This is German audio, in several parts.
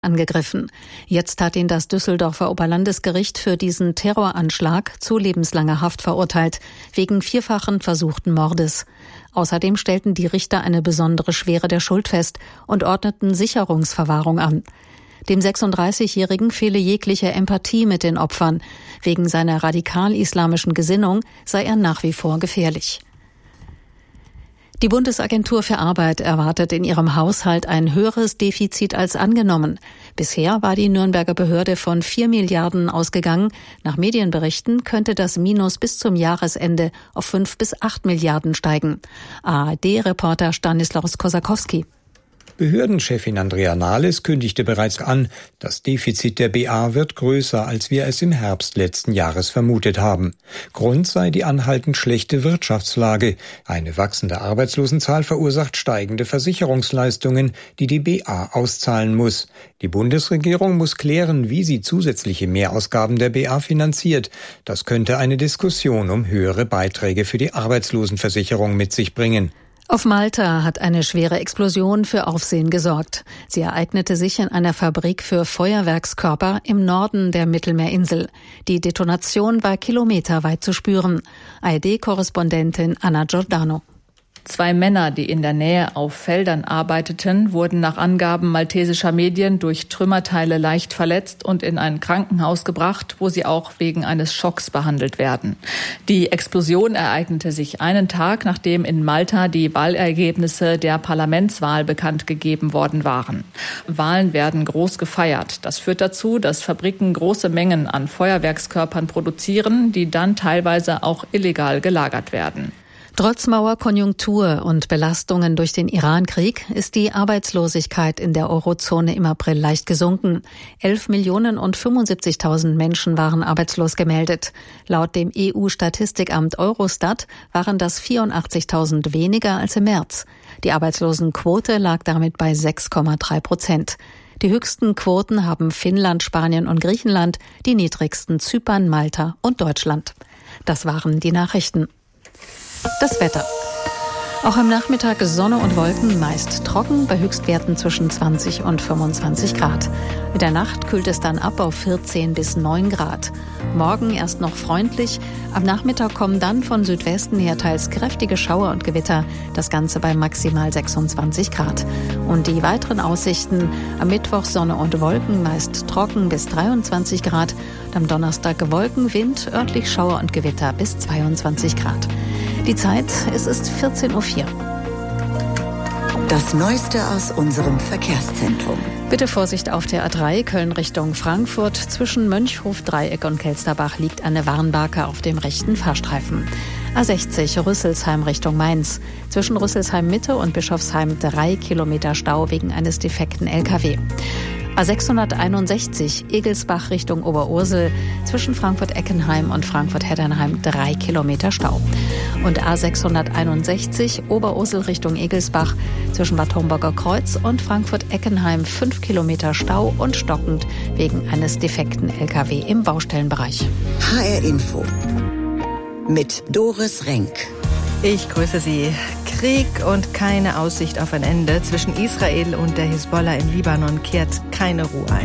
angegriffen. Jetzt hat ihn das Düsseldorfer Oberlandesgericht für diesen Terroranschlag zu lebenslanger Haft verurteilt, wegen vierfachen versuchten Mordes. Außerdem stellten die Richter eine besondere Schwere der Schuld fest und ordneten Sicherungsverwahrung an. Dem 36-Jährigen fehle jegliche Empathie mit den Opfern. Wegen seiner radikal-islamischen Gesinnung sei er nach wie vor gefährlich. Die Bundesagentur für Arbeit erwartet in ihrem Haushalt ein höheres Defizit als angenommen. Bisher war die Nürnberger Behörde von 4 Milliarden ausgegangen. Nach Medienberichten könnte das Minus bis zum Jahresende auf 5 bis 8 Milliarden steigen. ARD-Reporter Stanislaus Kosakowski. Behördenchefin Andrea Nahles kündigte bereits an, das Defizit der BA wird größer, als wir es im Herbst letzten Jahres vermutet haben. Grund sei die anhaltend schlechte Wirtschaftslage. Eine wachsende Arbeitslosenzahl verursacht steigende Versicherungsleistungen, die die BA auszahlen muss. Die Bundesregierung muss klären, wie sie zusätzliche Mehrausgaben der BA finanziert. Das könnte eine Diskussion um höhere Beiträge für die Arbeitslosenversicherung mit sich bringen. Auf Malta hat eine schwere Explosion für Aufsehen gesorgt. Sie ereignete sich in einer Fabrik für Feuerwerkskörper im Norden der Mittelmeerinsel. Die Detonation war kilometerweit zu spüren. ARD-Korrespondentin Anna Giordano. 2 Männer, die in der Nähe auf Feldern arbeiteten, wurden nach Angaben maltesischer Medien durch Trümmerteile leicht verletzt und in ein Krankenhaus gebracht, wo sie auch wegen eines Schocks behandelt werden. Die Explosion ereignete sich einen Tag, nachdem in Malta die Wahlergebnisse der Parlamentswahl bekannt gegeben worden waren. Wahlen werden groß gefeiert. Das führt dazu, dass Fabriken große Mengen an Feuerwerkskörpern produzieren, die dann teilweise auch illegal gelagert werden. Trotz Mauerkonjunktur und Belastungen durch den Irankrieg ist die Arbeitslosigkeit in der Eurozone im April leicht gesunken. 11.075.000 Menschen waren arbeitslos gemeldet. Laut dem EU-Statistikamt Eurostat waren das 84.000 weniger als im März. Die Arbeitslosenquote lag damit bei 6,3%. Die höchsten Quoten haben Finnland, Spanien und Griechenland, die niedrigsten Zypern, Malta und Deutschland. Das waren die Nachrichten. Das Wetter. Auch am Nachmittag Sonne und Wolken, meist trocken, bei Höchstwerten zwischen 20 und 25 Grad. Mit der Nacht kühlt es dann ab auf 14 bis 9 Grad. Morgen erst noch freundlich, am Nachmittag kommen dann von Südwesten her teils kräftige Schauer und Gewitter, das Ganze bei maximal 26 Grad. Und die weiteren Aussichten: am Mittwoch Sonne und Wolken, meist trocken bis 23 Grad. Und am Donnerstag Wolken, Wind, örtlich Schauer und Gewitter bis 22 Grad. Die Zeit, es ist 14.04 Uhr. Das Neueste aus unserem Verkehrszentrum. Bitte Vorsicht auf der A3 Köln Richtung Frankfurt. Zwischen Mönchhof, Dreieck und Kelsterbach liegt eine Warnbarke auf dem rechten Fahrstreifen. A60 Rüsselsheim Richtung Mainz. Zwischen Rüsselsheim Mitte und Bischofsheim 3 Kilometer Stau wegen eines defekten LKW. A661 Egelsbach Richtung Oberursel, zwischen Frankfurt-Eckenheim und Frankfurt-Heddernheim 3 Kilometer Stau. Und A661 Oberursel Richtung Egelsbach, zwischen Bad Homburger Kreuz und Frankfurt-Eckenheim 5 Kilometer Stau und stockend wegen eines defekten LKW im Baustellenbereich. HR Info mit Doris Renk. Ich grüße Sie. Krieg und keine Aussicht auf ein Ende zwischen Israel und der Hisbollah im Libanon kehrt keine Ruhe ein.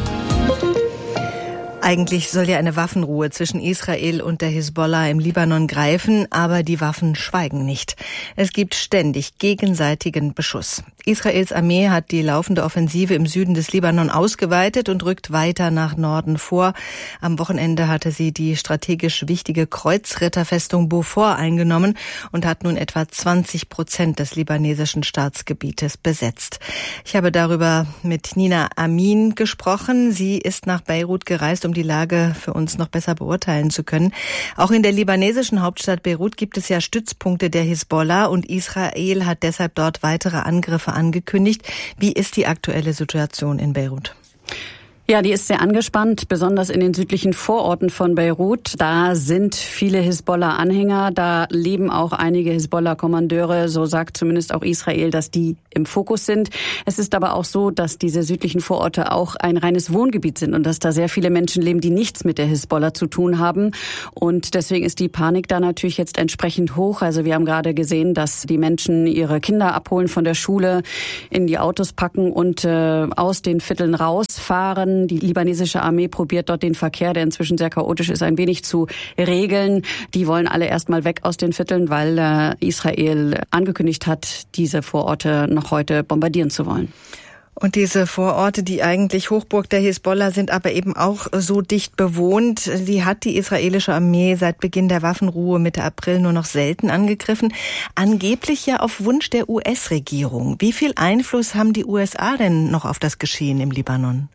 Eigentlich soll ja eine Waffenruhe zwischen Israel und der Hisbollah im Libanon greifen, aber die Waffen schweigen nicht. Es gibt ständig gegenseitigen Beschuss. Israels Armee hat die laufende Offensive im Süden des Libanon ausgeweitet und rückt weiter nach Norden vor. Am Wochenende hatte sie die strategisch wichtige Kreuzritterfestung Beaufort eingenommen und hat nun etwa 20% des libanesischen Staatsgebietes besetzt. Ich habe darüber mit Nina Amin gesprochen. Sie ist nach Beirut gereist, um die Lage für uns noch besser beurteilen zu können. Auch in der libanesischen Hauptstadt Beirut gibt es ja Stützpunkte der Hisbollah und Israel hat deshalb dort weitere Angriffe angekündigt. Wie ist die aktuelle Situation in Beirut? Ja, die ist sehr angespannt, besonders in den südlichen Vororten von Beirut. Da sind viele Hisbollah-Anhänger, da leben auch einige Hisbollah-Kommandeure, so sagt zumindest auch Israel, dass die im Fokus sind. Es ist aber auch so, dass diese südlichen Vororte auch ein reines Wohngebiet sind und dass da sehr viele Menschen leben, die nichts mit der Hisbollah zu tun haben. Und deswegen ist die Panik da natürlich jetzt entsprechend hoch. Also wir haben gerade gesehen, dass die Menschen ihre Kinder abholen von der Schule, in die Autos packen und aus den Vierteln rausfahren. Die libanesische Armee probiert dort den Verkehr, der inzwischen sehr chaotisch ist, ein wenig zu regeln. Die wollen alle erstmal weg aus den Vierteln, weil Israel angekündigt hat, diese Vororte noch heute bombardieren zu wollen. Und diese Vororte, die eigentlich Hochburg der Hisbollah sind, aber eben auch so dicht bewohnt, die hat die israelische Armee seit Beginn der Waffenruhe Mitte April nur noch selten angegriffen. Angeblich ja auf Wunsch der US-Regierung. Wie viel Einfluss haben die USA denn noch auf das Geschehen im Libanon?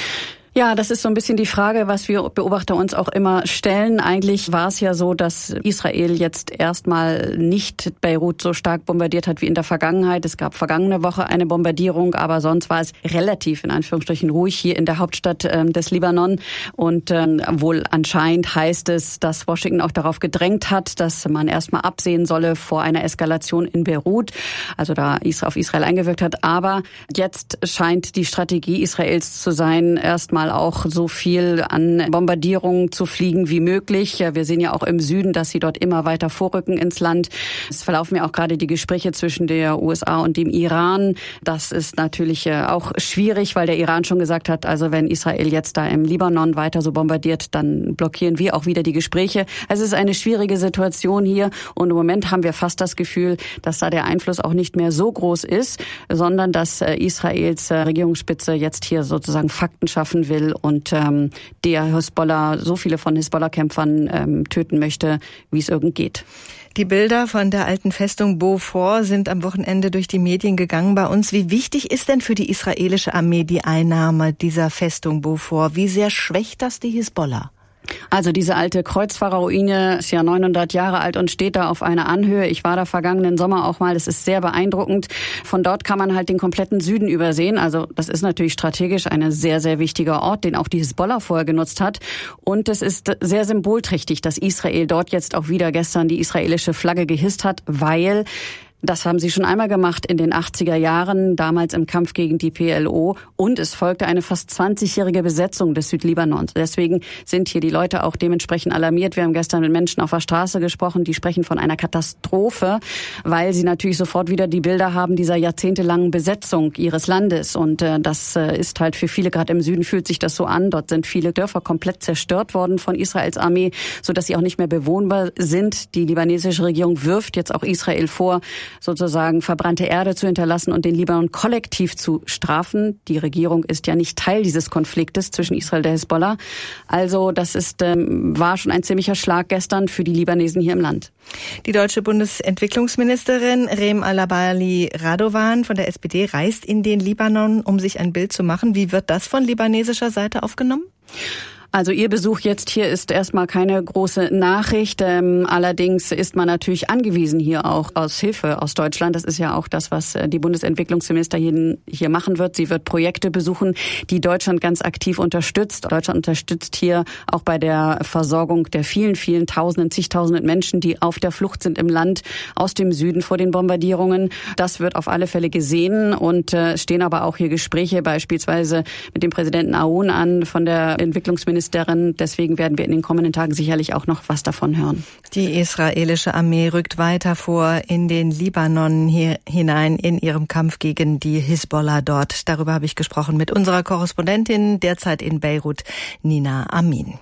Ja, das ist so ein bisschen die Frage, was wir Beobachter uns auch immer stellen. Eigentlich war es ja so, dass Israel jetzt erstmal nicht Beirut so stark bombardiert hat wie in der Vergangenheit. Es gab vergangene Woche eine Bombardierung, aber sonst war es relativ in Anführungsstrichen ruhig hier in der Hauptstadt des Libanon. Und wohl anscheinend heißt es, dass Washington auch darauf gedrängt hat, dass man erstmal absehen solle vor einer Eskalation in Beirut, also da auf Israel eingewirkt hat. Aber jetzt scheint die Strategie Israels zu sein, erstmal auch so viel an Bombardierungen zu fliegen wie möglich. Wir sehen ja auch im Süden, dass sie dort immer weiter vorrücken ins Land. Es verlaufen ja auch gerade die Gespräche zwischen der USA und dem Iran. Das ist natürlich auch schwierig, weil der Iran schon gesagt hat, also wenn Israel jetzt da im Libanon weiter so bombardiert, dann blockieren wir auch wieder die Gespräche. Es ist eine schwierige Situation hier und im Moment haben wir fast das Gefühl, dass da der Einfluss auch nicht mehr so groß ist, sondern dass Israels Regierungsspitze jetzt hier sozusagen Fakten schaffen will und der Hisbollah, so viele von Hisbollah-Kämpfern töten möchte, wie es irgend geht. Die Bilder von der alten Festung Beaufort sind am Wochenende durch die Medien gegangen bei uns. Wie wichtig ist denn für die israelische Armee die Einnahme dieser Festung Beaufort? Wie sehr schwächt das die Hisbollah? Also diese alte Kreuzfahrerruine ist ja 900 Jahre alt und steht da auf einer Anhöhe. Ich war da vergangenen Sommer auch mal. Das ist sehr beeindruckend. Von dort kann man halt den kompletten Süden übersehen. Also das ist natürlich strategisch ein sehr, sehr wichtiger Ort, den auch die Hisbollah vorher genutzt hat. Und es ist sehr symbolträchtig, dass Israel dort jetzt auch wieder gestern die israelische Flagge gehisst hat, weil das haben sie schon einmal gemacht in den 80er Jahren, damals im Kampf gegen die PLO. Und es folgte eine fast 20-jährige Besetzung des Südlibanons. Deswegen sind hier die Leute auch dementsprechend alarmiert. Wir haben gestern mit Menschen auf der Straße gesprochen, die sprechen von einer Katastrophe, weil sie natürlich sofort wieder die Bilder haben dieser jahrzehntelangen Besetzung ihres Landes. Und das ist halt für viele, gerade im Süden fühlt sich das so an. Dort sind viele Dörfer komplett zerstört worden von Israels Armee, sodass sie auch nicht mehr bewohnbar sind. Die libanesische Regierung wirft jetzt auch Israel vor, sozusagen verbrannte Erde zu hinterlassen und den Libanon kollektiv zu strafen. Die Regierung ist ja nicht Teil dieses Konfliktes zwischen Israel und der Hisbollah. Also das war schon ein ziemlicher Schlag gestern für die Libanesen hier im Land. Die deutsche Bundesentwicklungsministerin Rem Alabali Radovan von der SPD reist in den Libanon, um sich ein Bild zu machen. Wie wird das von libanesischer Seite aufgenommen? Also Ihr Besuch jetzt hier ist erstmal keine große Nachricht. Allerdings ist man natürlich angewiesen hier auch aus Hilfe aus Deutschland. Das ist ja auch das, was die Bundesentwicklungsministerin hier machen wird. Sie wird Projekte besuchen, die Deutschland ganz aktiv unterstützt. Deutschland unterstützt hier auch bei der Versorgung der vielen, vielen Tausenden, zigtausenden Menschen, die auf der Flucht sind im Land aus dem Süden vor den Bombardierungen. Das wird auf alle Fälle gesehen und stehen aber auch hier Gespräche beispielsweise mit dem Präsidenten Aoun an von der Entwicklungsministerin. Deswegen werden wir in den kommenden Tagen sicherlich auch noch was davon hören. Die israelische Armee rückt weiter vor in den Libanon hinein in ihrem Kampf gegen die Hisbollah dort. Darüber habe ich gesprochen mit unserer Korrespondentin derzeit in Beirut, Nina Amin.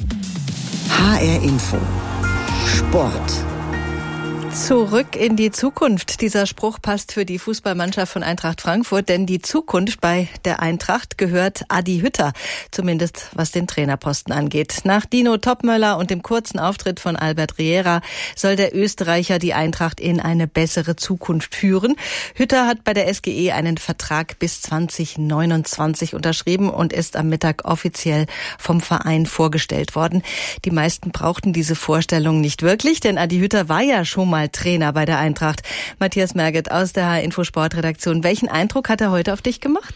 HR Info. Sport. Zurück in die Zukunft. Dieser Spruch passt für die Fußballmannschaft von Eintracht Frankfurt, denn die Zukunft bei der Eintracht gehört Adi Hütter, zumindest was den Trainerposten angeht. Nach Dino Topmöller und dem kurzen Auftritt von Albert Riera soll der Österreicher die Eintracht in eine bessere Zukunft führen. Hütter hat bei der SGE einen Vertrag bis 2029 unterschrieben und ist am Mittag offiziell vom Verein vorgestellt worden. Die meisten brauchten diese Vorstellung nicht wirklich, denn Adi Hütter war ja schon mal Trainer bei der Eintracht. Matthias Merget aus der HR-Info-Sportredaktion. Welchen Eindruck hat er heute auf dich gemacht?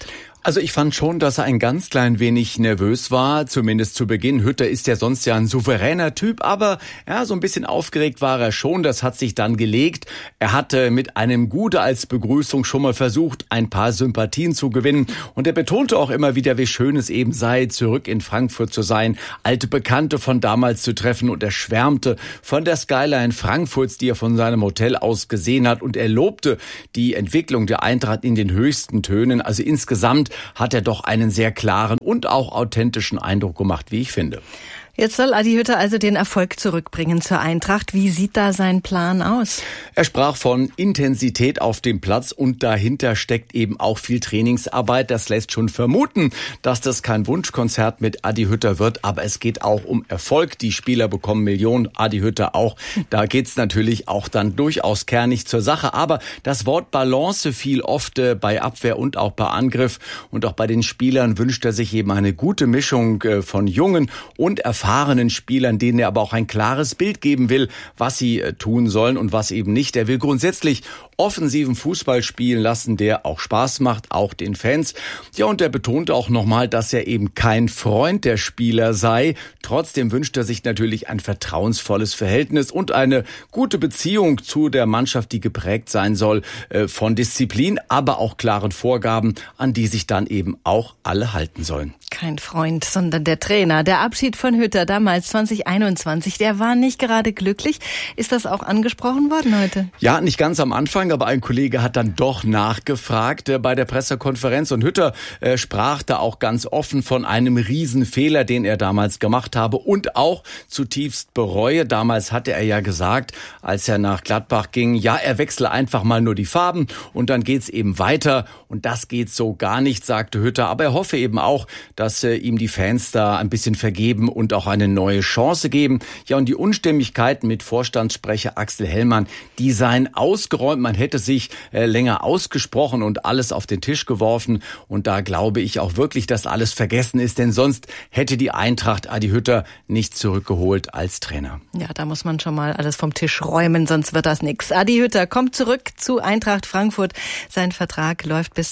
Also ich fand schon, dass er ein ganz klein wenig nervös war, zumindest zu Beginn. Hütter ist ja sonst ein souveräner Typ, aber ja, so ein bisschen aufgeregt war er schon. Das hat sich dann gelegt. Er hatte mit einem Gude als Begrüßung schon mal versucht, ein paar Sympathien zu gewinnen. Und er betonte auch immer wieder, wie schön es eben sei, zurück in Frankfurt zu sein, alte Bekannte von damals zu treffen. Und er schwärmte von der Skyline Frankfurts, die er von seinem Hotel aus gesehen hat. Und er lobte die Entwicklung der Eintracht in den höchsten Tönen. Also insgesamt hat er doch einen sehr klaren und auch authentischen Eindruck gemacht, wie ich finde. Jetzt soll Adi Hütter also den Erfolg zurückbringen zur Eintracht. Wie sieht da sein Plan aus? Er sprach von Intensität auf dem Platz und dahinter steckt eben auch viel Trainingsarbeit. Das lässt schon vermuten, dass das kein Wunschkonzert mit Adi Hütter wird, aber es geht auch um Erfolg. Die Spieler bekommen Millionen, Adi Hütter auch. Da geht's natürlich auch dann durchaus kernig zur Sache. Aber das Wort Balance fiel oft bei Abwehr und auch bei Angriff. Und auch bei den Spielern wünscht er sich eben eine gute Mischung von jungen und erfahrenen Spielern, denen er aber auch ein klares Bild geben will, was sie tun sollen und was eben nicht. Er will grundsätzlich offensiven Fußball spielen lassen, der auch Spaß macht, auch den Fans. Ja, und er betonte auch nochmal, dass er eben kein Freund der Spieler sei. Trotzdem wünscht er sich natürlich ein vertrauensvolles Verhältnis und eine gute Beziehung zu der Mannschaft, die geprägt sein soll von Disziplin, aber auch klaren Vorgaben, an die sich dann eben auch alle halten sollen. Kein Freund, sondern der Trainer. Der Abschied von Hütter damals 2021, der war nicht gerade glücklich. Ist das auch angesprochen worden heute? Ja, nicht ganz am Anfang, aber ein Kollege hat dann doch nachgefragt bei der Pressekonferenz und Hütter sprach da auch ganz offen von einem Riesenfehler, den er damals gemacht habe und auch zutiefst bereue. Damals hatte er ja gesagt, als er nach Gladbach ging, ja, er wechsle einfach mal nur die Farben und dann geht's eben weiter und das geht so gar nicht, sagte Hütter, aber er hoffe eben auch, dass ihm die Fans da ein bisschen vergeben und auch eine neue Chance geben. Ja, und die Unstimmigkeiten mit Vorstandssprecher Axel Hellmann, die seien ausgeräumt. Man hätte sich länger ausgesprochen und alles auf den Tisch geworfen. Und da glaube ich auch wirklich, dass alles vergessen ist, denn sonst hätte die Eintracht Adi Hütter nicht zurückgeholt als Trainer. Ja, da muss man schon mal alles vom Tisch räumen, sonst wird das nichts. Adi Hütter kommt zurück zu Eintracht Frankfurt. Sein Vertrag läuft bis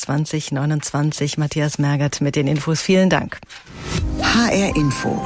2029. Matthias Mergert mit den Infos. Vielen Dank. HR Info.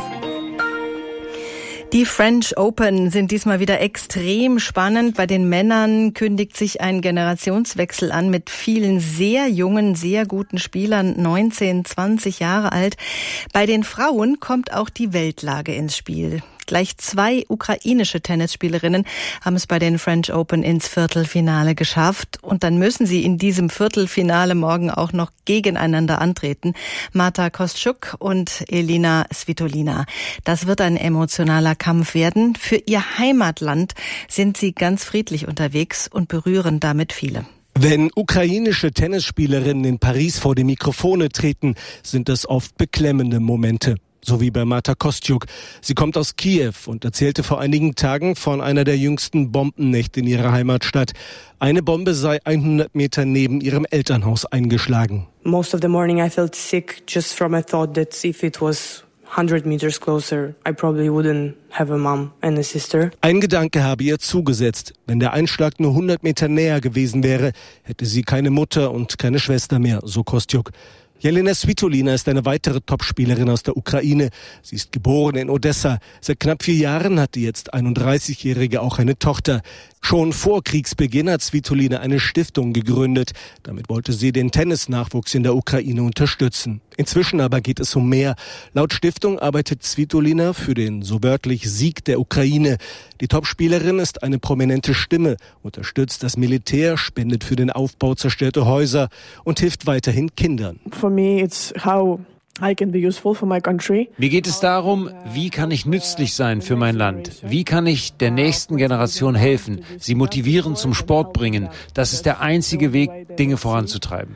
Die French Open sind diesmal wieder extrem spannend. Bei den Männern kündigt sich ein Generationswechsel an mit vielen sehr jungen, sehr guten Spielern, 19, 20 Jahre alt. Bei den Frauen kommt auch die Weltlage ins Spiel. Gleich 2 ukrainische Tennisspielerinnen haben es bei den French Open ins Viertelfinale geschafft. Und dann müssen sie in diesem Viertelfinale morgen auch noch gegeneinander antreten. Marta Kostyuk und Elina Svitolina. Das wird ein emotionaler Kampf werden. Für ihr Heimatland sind sie ganz friedlich unterwegs und berühren damit viele. Wenn ukrainische Tennisspielerinnen in Paris vor die Mikrofone treten, sind das oft beklemmende Momente. So wie bei Marta Kostyuk. Sie kommt aus Kiew und erzählte vor einigen Tagen von einer der jüngsten Bombennächte in ihrer Heimatstadt. Eine Bombe sei 100 Meter neben ihrem Elternhaus eingeschlagen. Most of the morning I felt sick just from a thought that if it was 100 meters closer, I probably wouldn't have a mom and a sister. Ein Gedanke habe ihr zugesetzt. Wenn der Einschlag nur 100 Meter näher gewesen wäre, hätte sie keine Mutter und keine Schwester mehr, so Kostyuk. Elina Svitolina ist eine weitere Topspielerin aus der Ukraine. Sie ist geboren in Odessa. Seit knapp 4 Jahren hat die jetzt 31-Jährige auch eine Tochter. Schon vor Kriegsbeginn hat Svitolina eine Stiftung gegründet. Damit wollte sie den Tennisnachwuchs in der Ukraine unterstützen. Inzwischen aber geht es um mehr. Laut Stiftung arbeitet Svitolina für den so wörtlich Sieg der Ukraine. Die Topspielerin ist eine prominente Stimme, unterstützt das Militär, spendet für den Aufbau zerstörter Häuser und hilft weiterhin Kindern. For me it's how I can be useful for my country. Mir geht es darum, wie kann ich nützlich sein für mein Land? Wie kann ich der nächsten Generation helfen, sie motivieren, zum Sport bringen? Das ist der einzige Weg, Dinge voranzutreiben.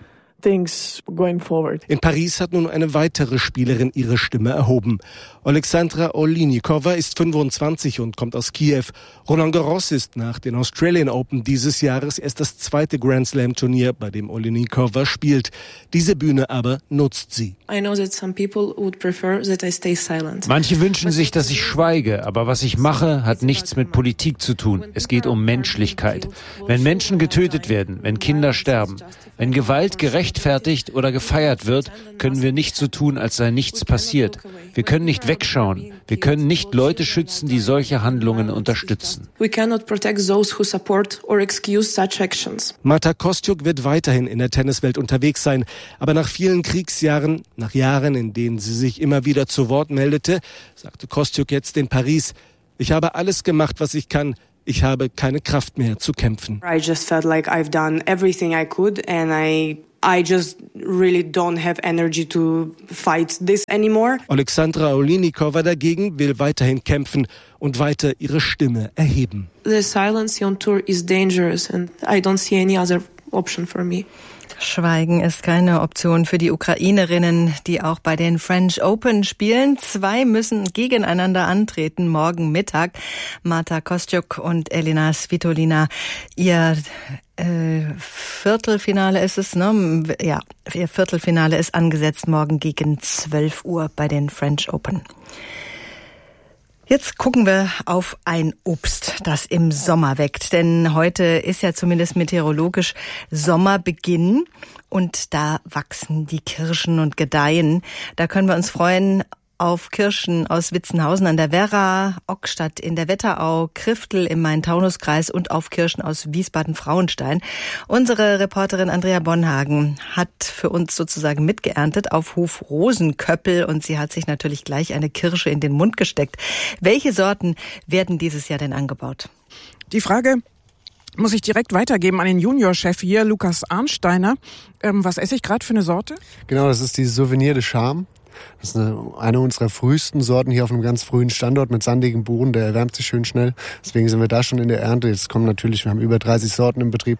In Paris hat nun eine weitere Spielerin ihre Stimme erhoben. Alexandra Oleinikova ist 25 und kommt aus Kiew. Roland Garros ist nach den Australian Open dieses Jahres erst das 2. Grand Slam Turnier, bei dem Oleinikova spielt. Diese Bühne aber nutzt sie. Manche wünschen sich, dass ich schweige, aber was ich mache, hat nichts mit Politik zu tun. Es geht um Menschlichkeit. Wenn Menschen getötet werden, wenn Kinder sterben, wenn Gewalt gerecht gerechtfertigt oder gefeiert wird, können wir nicht so tun, als sei nichts passiert. Wir können nicht wegschauen. Wir können nicht Leute schützen, die solche Handlungen unterstützen. Marta Kostyuk wird weiterhin in der Tenniswelt unterwegs sein. Aber nach vielen Kriegsjahren, nach Jahren, in denen sie sich immer wieder zu Wort meldete, sagte Kostyuk jetzt in Paris: Ich habe alles gemacht, was ich kann. Ich habe keine Kraft mehr zu kämpfen. I just felt like I've done everything I could and I just really don't have energy to fight this anymore. Alexandra Olinikova dagegen will weiterhin kämpfen und weiter ihre Stimme erheben. The silence on tour is dangerous and I don't see any other option for me. Schweigen ist keine Option für die Ukrainerinnen, die auch bei den French Open spielen. 2 müssen gegeneinander antreten morgen Mittag. Marta Kostyuk und Elina Svitolina. Ihr Viertelfinale ist es, ne? Ja, ihr Viertelfinale ist angesetzt morgen gegen 12 Uhr bei den French Open. Jetzt gucken wir auf ein Obst, das im Sommer wächst. Denn heute ist ja zumindest meteorologisch Sommerbeginn und da wachsen die Kirschen und gedeihen. Da können wir uns freuen auf Kirschen aus Witzenhausen an der Werra, Ockstadt in der Wetterau, Kriftel im Main-Taunus-Kreis und auf Kirschen aus Wiesbaden-Frauenstein. Unsere Reporterin Andrea Bonhagen hat für uns sozusagen mitgeerntet auf Hof Rosenköppel und sie hat sich natürlich gleich eine Kirsche in den Mund gesteckt. Welche Sorten werden dieses Jahr denn angebaut? Die Frage muss ich direkt weitergeben an den Juniorchef hier, Lukas Arnsteiner. Was esse ich gerade für eine Sorte? Genau, das ist die Souvenir de Charme. Das ist eine unserer frühesten Sorten hier auf einem ganz frühen Standort mit sandigen Boden. Der erwärmt sich schön schnell. Deswegen sind wir da schon in der Ernte. Jetzt kommen natürlich, wir haben über 30 Sorten im Betrieb.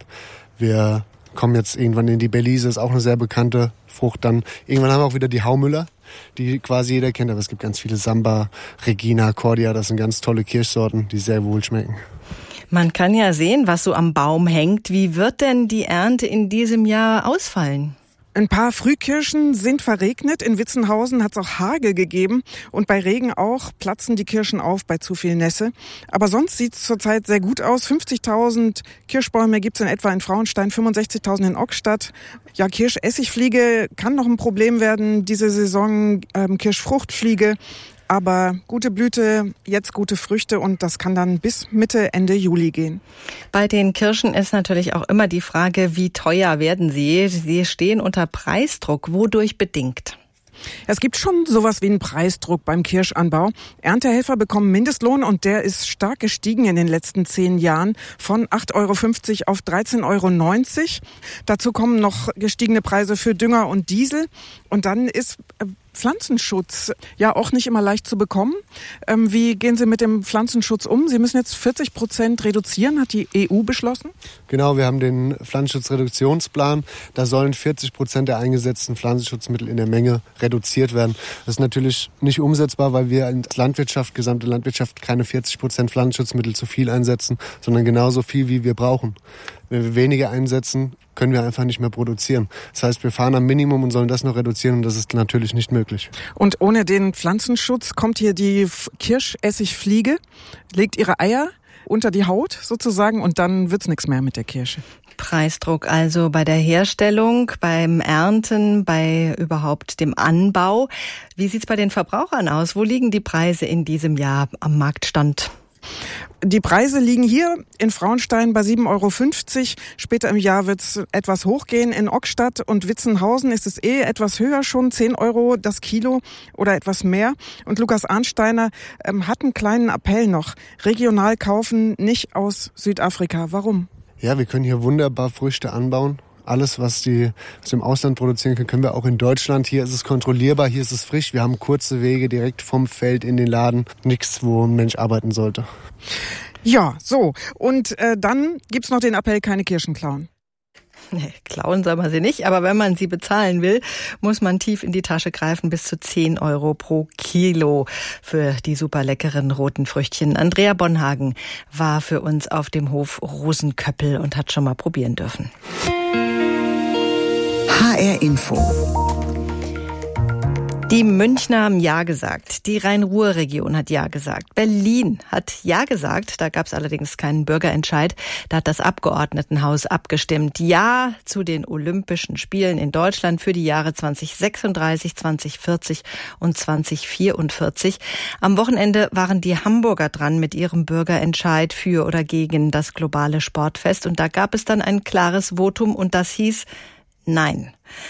Wir kommen jetzt irgendwann in die Belize, ist auch eine sehr bekannte Frucht. Dann irgendwann haben wir auch wieder die Haumüller, die quasi jeder kennt. Aber es gibt ganz viele Samba, Regina, Cordia. Das sind ganz tolle Kirschsorten, die sehr wohl schmecken. Man kann ja sehen, was so am Baum hängt. Wie wird denn die Ernte in diesem Jahr ausfallen? Ein paar Frühkirschen sind verregnet. In Witzenhausen hat es auch Hagel gegeben. Und bei Regen auch platzen die Kirschen auf bei zu viel Nässe. Aber sonst sieht es zurzeit sehr gut aus. 50.000 Kirschbäume gibt es in etwa in Frauenstein, 65.000 in Ockstadt. Ja, Kirschessigfliege kann noch ein Problem werden diese Saison. Kirschfruchtfliege. Aber gute Blüte, jetzt gute Früchte und das kann dann bis Mitte, Ende Juli gehen. Bei den Kirschen ist natürlich auch immer die Frage, wie teuer werden sie? Sie stehen unter Preisdruck. Wodurch bedingt? Es gibt schon sowas wie einen Preisdruck beim Kirschanbau. Erntehelfer bekommen Mindestlohn und der ist stark gestiegen in den letzten 10 Jahren von 8,50 € auf 13,90 €. Dazu kommen noch gestiegene Preise für Dünger und Diesel. Und dann ist Pflanzenschutz ja auch nicht immer leicht zu bekommen. Wie gehen Sie mit dem Pflanzenschutz um? Sie müssen jetzt 40% reduzieren, hat die EU beschlossen? Genau, wir haben den Pflanzenschutzreduktionsplan. Da sollen 40% der eingesetzten Pflanzenschutzmittel in der Menge reduziert werden. Das ist natürlich nicht umsetzbar, weil wir als Landwirtschaft, gesamte Landwirtschaft, keine 40% Pflanzenschutzmittel zu viel einsetzen, sondern genauso viel, wie wir brauchen. Wenn wir weniger einsetzen, können wir einfach nicht mehr produzieren. Das heißt, wir fahren am Minimum und sollen das noch reduzieren und das ist natürlich nicht möglich. Und ohne den Pflanzenschutz kommt hier die Kirschessigfliege, legt ihre Eier unter die Haut sozusagen und dann wird's nichts mehr mit der Kirsche. Preisdruck also bei der Herstellung, beim Ernten, bei überhaupt dem Anbau. Wie sieht's bei den Verbrauchern aus? Wo liegen die Preise in diesem Jahr am Marktstand? Die Preise liegen hier in Frauenstein bei 7,50 €. Später im Jahr wird es etwas hochgehen. In Ockstadt und Witzenhausen ist es etwas höher schon, 10 € das Kilo oder etwas mehr. Und Lukas Arnsteiner hat einen kleinen Appell noch. Regional kaufen, nicht aus Südafrika. Warum? Ja, wir können hier wunderbar Früchte anbauen. Alles, was wir im Ausland produzieren können wir auch in Deutschland. Hier ist es kontrollierbar, hier ist es frisch. Wir haben kurze Wege direkt vom Feld in den Laden. Nichts, wo ein Mensch arbeiten sollte. Ja, so. Und dann gibt's noch den Appell, keine Kirschen klauen. Nee, klauen soll man sie nicht, aber wenn man sie bezahlen will, muss man tief in die Tasche greifen, bis zu 10 € pro Kilo für die super leckeren roten Früchtchen. Andrea Bonhagen war für uns auf dem Hof Rosenköppel und hat schon mal probieren dürfen. HR Info. Die Münchner haben Ja gesagt. Die Rhein-Ruhr-Region hat Ja gesagt. Berlin hat Ja gesagt. Da gab es allerdings keinen Bürgerentscheid. Da hat das Abgeordnetenhaus abgestimmt. Ja zu den Olympischen Spielen in Deutschland für die Jahre 2036, 2040 und 2044. Am Wochenende waren die Hamburger dran mit ihrem Bürgerentscheid für oder gegen das globale Sportfest. Und da gab es dann ein klares Votum und das hieß Nein.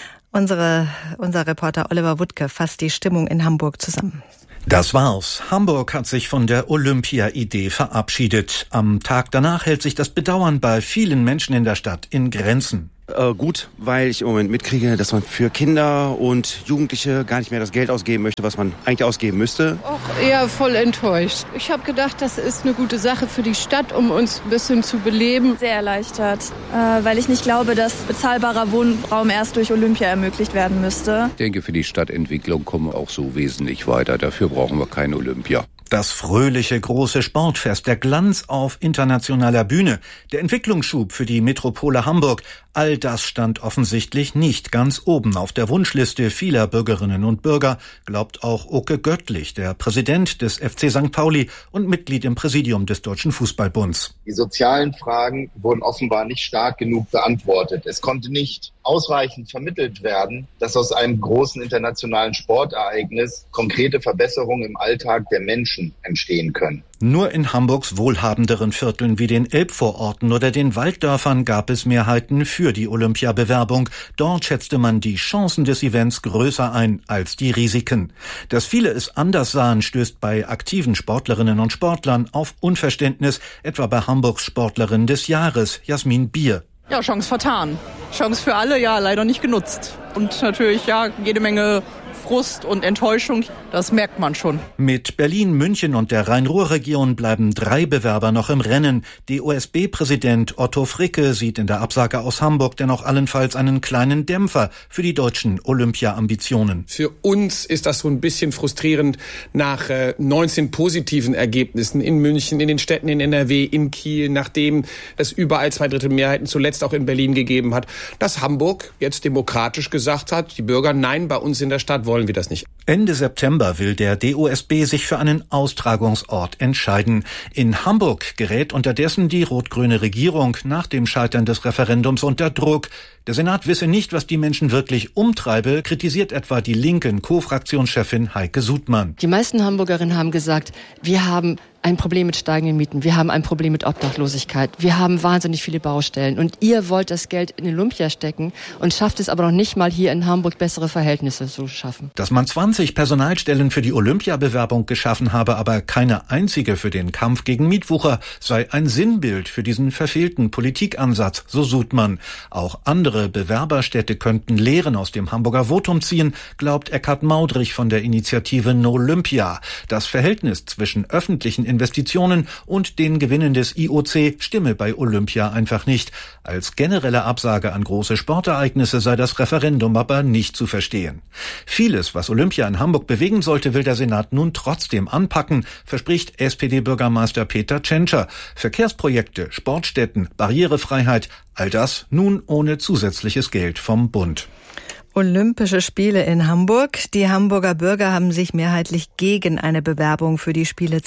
Unser Reporter Oliver Wuttke fasst die Stimmung in Hamburg zusammen. Das war's. Hamburg hat sich von der Olympia-Idee verabschiedet. Am Tag danach hält sich das Bedauern bei vielen Menschen in der Stadt in Grenzen. Gut, weil ich im Moment mitkriege, dass man für Kinder und Jugendliche gar nicht mehr das Geld ausgeben möchte, was man eigentlich ausgeben müsste. Auch eher voll enttäuscht. Ich habe gedacht, das ist eine gute Sache für die Stadt, um uns ein bisschen zu beleben. Sehr erleichtert, weil ich nicht glaube, dass bezahlbarer Wohnraum erst durch Olympia ermöglicht werden müsste. Ich denke, für die Stadtentwicklung kommen wir auch so wesentlich weiter. Dafür brauchen wir kein Olympia. Das fröhliche große Sportfest, der Glanz auf internationaler Bühne, der Entwicklungsschub für die Metropole Hamburg, all das stand offensichtlich nicht ganz oben auf der Wunschliste vieler Bürgerinnen und Bürger, glaubt auch Oke Göttlich, der Präsident des FC St. Pauli und Mitglied im Präsidium des Deutschen Fußballbunds. Die sozialen Fragen wurden offenbar nicht stark genug beantwortet. Es konnte nicht ausreichend vermittelt werden, dass aus einem großen internationalen Sportereignis konkrete Verbesserungen im Alltag der Menschen entstehen können. Nur in Hamburgs wohlhabenderen Vierteln wie den Elbvororten oder den Walddörfern gab es Mehrheiten für die Olympiabewerbung. Dort schätzte man die Chancen des Events größer ein als die Risiken. Dass viele es anders sahen, stößt bei aktiven Sportlerinnen und Sportlern auf Unverständnis, etwa bei Hamburgs Sportlerin des Jahres, Jasmin Bier. Ja, Chance vertan. Chance für alle, ja, leider nicht genutzt. Und natürlich, ja, jede Menge Frust und Enttäuschung, das merkt man schon. Mit Berlin, München und der Rhein-Ruhr-Region bleiben 3 Bewerber noch im Rennen. DOSB-Präsident Otto Fricke sieht in der Absage aus Hamburg dennoch allenfalls einen kleinen Dämpfer für die deutschen Olympia-Ambitionen. Für uns ist das so ein bisschen frustrierend nach 19 positiven Ergebnissen in München, in den Städten in NRW, in Kiel, nachdem es überall 2/3 Mehrheiten zuletzt auch in Berlin gegeben hat, dass Hamburg jetzt demokratisch gesagt hat, die Bürger, nein, bei uns in der Stadt wollen wir das nicht. Ende September will der DOSB sich für einen Austragungsort entscheiden. In Hamburg gerät unterdessen die rot-grüne Regierung nach dem Scheitern des Referendums unter Druck. Der Senat wisse nicht, was die Menschen wirklich umtreibe, kritisiert etwa die linken Co-Fraktionschefin Heike Sudmann. Die meisten Hamburgerinnen haben gesagt, wir haben ein Problem mit steigenden Mieten, wir haben ein Problem mit Obdachlosigkeit, wir haben wahnsinnig viele Baustellen und ihr wollt das Geld in Olympia stecken und schafft es aber noch nicht mal hier in Hamburg bessere Verhältnisse zu schaffen. Dass man 20 Personalstellen für die Olympiabewerbung geschaffen habe, aber keine einzige für den Kampf gegen Mietwucher, sei ein Sinnbild für diesen verfehlten Politikansatz, so Sudmann. Auch andere Bewerberstädte könnten Lehren aus dem Hamburger Votum ziehen, glaubt Eckhard Maudrich von der Initiative Nolympia. Das Verhältnis zwischen öffentlichen Investitionen und den Gewinnen des IOC stimme bei Olympia einfach nicht. Als generelle Absage an große Sportereignisse sei das Referendum aber nicht zu verstehen. Vieles, was Olympia in Hamburg bewegen sollte, will der Senat nun trotzdem anpacken, verspricht SPD-Bürgermeister Peter Tschentscher. Verkehrsprojekte, Sportstätten, Barrierefreiheit, all das nun ohne zusätzliches Geld vom Bund. Olympische Spiele in Hamburg. Die Hamburger Bürger haben sich mehrheitlich gegen eine Bewerbung für die Spiele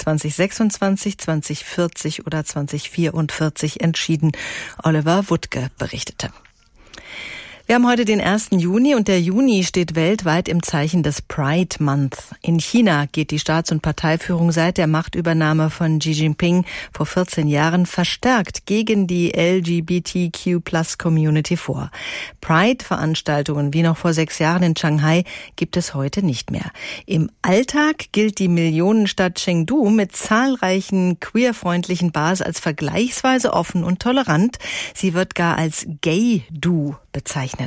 2026, 2040 oder 2044 entschieden. Oliver Wuttke berichtete. Wir haben heute den 1. Juni und der Juni steht weltweit im Zeichen des Pride Month. In China geht die Staats- und Parteiführung seit der Machtübernahme von Xi Jinping vor 14 Jahren verstärkt gegen die LGBTQ+-Community vor. Pride-Veranstaltungen wie noch vor 6 Jahren in Shanghai gibt es heute nicht mehr. Im Alltag gilt die Millionenstadt Chengdu mit zahlreichen queerfreundlichen Bars als vergleichsweise offen und tolerant. Sie wird gar als Gay-Du bezeichnet.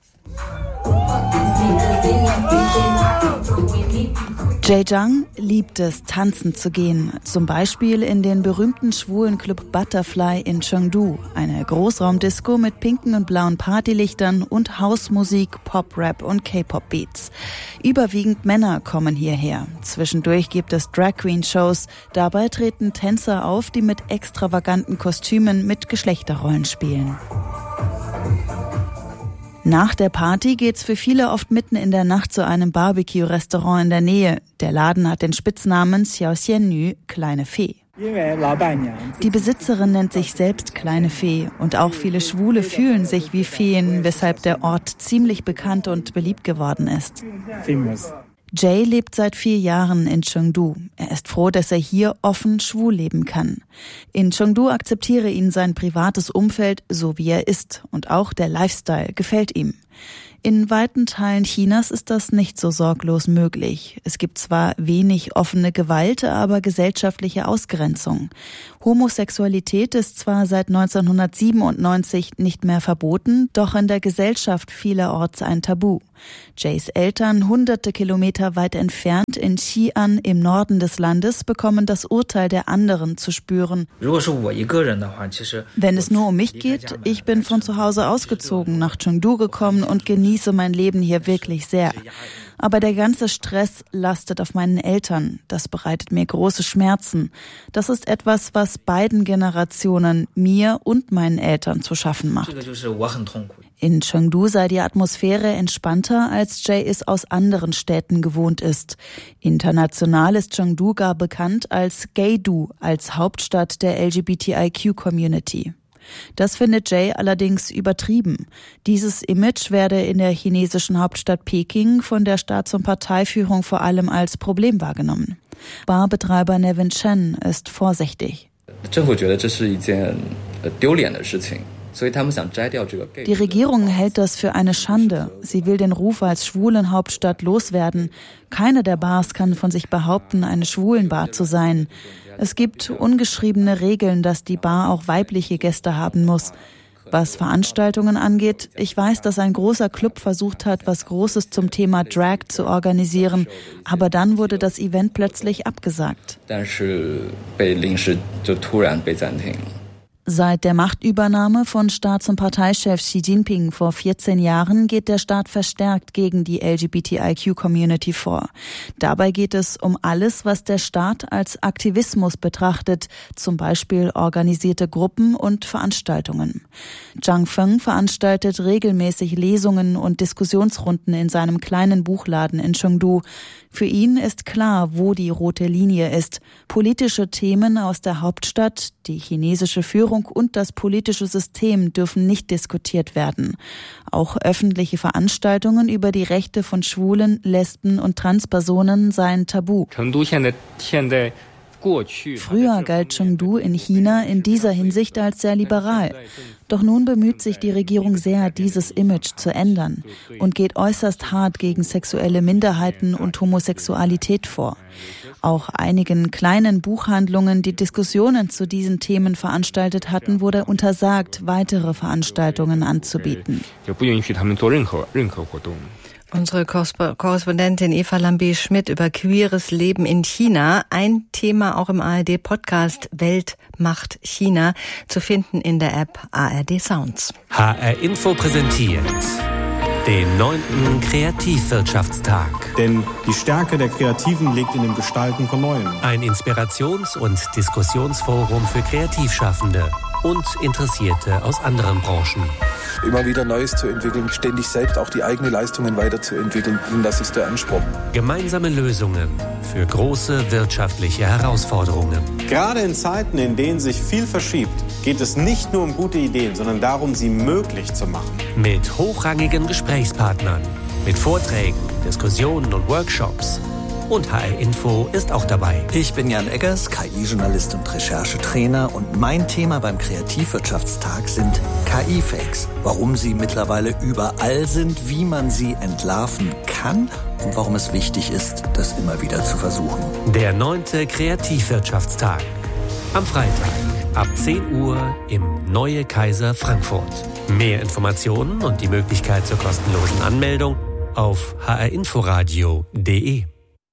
Jay Zhang liebt es, tanzen zu gehen. Zum Beispiel in den berühmten schwulen Club Butterfly in Chengdu. Eine Großraumdisco mit pinken und blauen Partylichtern und Hausmusik, Pop-Rap und K-Pop-Beats. Überwiegend Männer kommen hierher. Zwischendurch gibt es Drag-Queen-Shows. Dabei treten Tänzer auf, die mit extravaganten Kostümen mit Geschlechterrollen spielen. Nach der Party geht's für viele oft mitten in der Nacht zu einem Barbecue-Restaurant in der Nähe. Der Laden hat den Spitznamen Xiao Xiannü, kleine Fee. Die Besitzerin nennt sich selbst kleine Fee und auch viele Schwule fühlen sich wie Feen, weshalb der Ort ziemlich bekannt und beliebt geworden ist. Jay lebt seit 4 Jahren in Chengdu. Er ist froh, dass er hier offen schwul leben kann. In Chengdu akzeptiere ihn sein privates Umfeld, so wie er ist. Und auch der Lifestyle gefällt ihm. In weiten Teilen Chinas ist das nicht so sorglos möglich. Es gibt zwar wenig offene Gewalt, aber gesellschaftliche Ausgrenzung. Homosexualität ist zwar seit 1997 nicht mehr verboten, doch in der Gesellschaft vielerorts ein Tabu. Jays Eltern, hunderte Kilometer weit entfernt in Xi'an im Norden des Landes, bekommen das Urteil der anderen zu spüren. Wenn es nur um mich geht, ich bin von zu Hause ausgezogen, nach Chengdu gekommen und genieße mein Leben hier wirklich sehr. Aber der ganze Stress lastet auf meinen Eltern. Das bereitet mir große Schmerzen. Das ist etwas, was beiden Generationen, mir und meinen Eltern, zu schaffen macht. In Chengdu sei die Atmosphäre entspannter, als Jay es aus anderen Städten gewohnt ist. International ist Chengdu gar bekannt als Gaydu, als Hauptstadt der LGBTIQ-Community. Das findet Jay allerdings übertrieben. Dieses Image werde in der chinesischen Hauptstadt Peking von der Staats- und Parteiführung vor allem als Problem wahrgenommen. Barbetreiber Nevin Chen ist vorsichtig. Die Regierung hält das für eine Schande. Sie will den Ruf als Schwulenhauptstadt loswerden. Keine der Bars kann von sich behaupten, eine Schwulenbar zu sein. Es gibt ungeschriebene Regeln, dass die Bar auch weibliche Gäste haben muss. Was Veranstaltungen angeht, ich weiß, dass ein großer Club versucht hat, was Großes zum Thema Drag zu organisieren, aber dann wurde das Event plötzlich abgesagt. Seit der Machtübernahme von Staats- und Parteichef Xi Jinping vor 14 Jahren geht der Staat verstärkt gegen die LGBTIQ-Community vor. Dabei geht es um alles, was der Staat als Aktivismus betrachtet, zum Beispiel organisierte Gruppen und Veranstaltungen. Zhang Feng veranstaltet regelmäßig Lesungen und Diskussionsrunden in seinem kleinen Buchladen in Chengdu. Für ihn ist klar, wo die rote Linie ist. Politische Themen aus der Hauptstadt, die chinesische Führung und das politische System dürfen nicht diskutiert werden. Auch öffentliche Veranstaltungen über die Rechte von Schwulen, Lesben und Transpersonen seien tabu. Früher galt Chengdu in China in dieser Hinsicht als sehr liberal. Doch nun bemüht sich die Regierung sehr, dieses Image zu ändern und geht äußerst hart gegen sexuelle Minderheiten und Homosexualität vor. Auch einigen kleinen Buchhandlungen, die Diskussionen zu diesen Themen veranstaltet hatten, wurde untersagt, weitere Veranstaltungen anzubieten. Unsere Korrespondentin Eva Lambe-Schmidt über queeres Leben in China. Ein Thema auch im ARD-Podcast Welt macht China, zu finden in der App ARD Sounds. HR Info präsentiert den 9. Kreativwirtschaftstag. Denn die Stärke der Kreativen liegt in dem Gestalten von Neuem. Ein Inspirations- und Diskussionsforum für Kreativschaffende und Interessierte aus anderen Branchen. Immer wieder Neues zu entwickeln, ständig selbst auch die eigenen Leistungen weiterzuentwickeln. Und das ist der Anspruch. Gemeinsame Lösungen für große wirtschaftliche Herausforderungen. Gerade in Zeiten, in denen sich viel verschiebt, geht es nicht nur um gute Ideen, sondern darum, sie möglich zu machen. Mit hochrangigen Gesprächspartnern, mit Vorträgen, Diskussionen und Workshops. Und HR Info ist auch dabei. Ich bin Jan Eggers, KI-Journalist und Recherchetrainer. Und mein Thema beim Kreativwirtschaftstag sind KI-Fakes. Warum sie mittlerweile überall sind, wie man sie entlarven kann und warum es wichtig ist, das immer wieder zu versuchen. Der 9. Kreativwirtschaftstag. Am Freitag ab 10 Uhr im Neue Kaiser Frankfurt. Mehr Informationen und die Möglichkeit zur kostenlosen Anmeldung auf hrinforadio.de.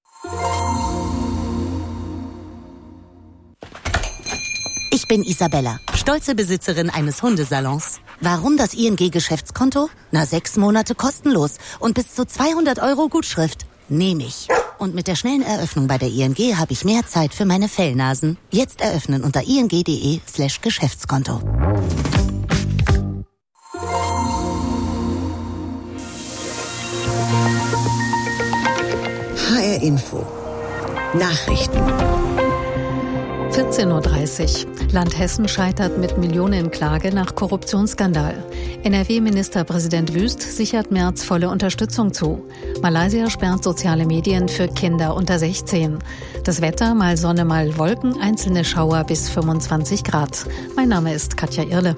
Ich bin Isabella, stolze Besitzerin eines Hundesalons. Warum das ING-Geschäftskonto? 6 Monate kostenlos und bis zu 200 € Gutschrift. Nehme ich. Und mit der schnellen Eröffnung bei der ING habe ich mehr Zeit für meine Fellnasen. Jetzt eröffnen unter ing.de/Geschäftskonto. HR Info. Nachrichten. 14.30 Uhr. Land Hessen scheitert mit Millionenklage nach Korruptionsskandal. NRW-Ministerpräsident Wüst sichert Merz volle Unterstützung zu. Malaysia sperrt soziale Medien für Kinder unter 16. Das Wetter, mal Sonne, mal Wolken, einzelne Schauer bis 25 Grad. Mein Name ist Katja Irle.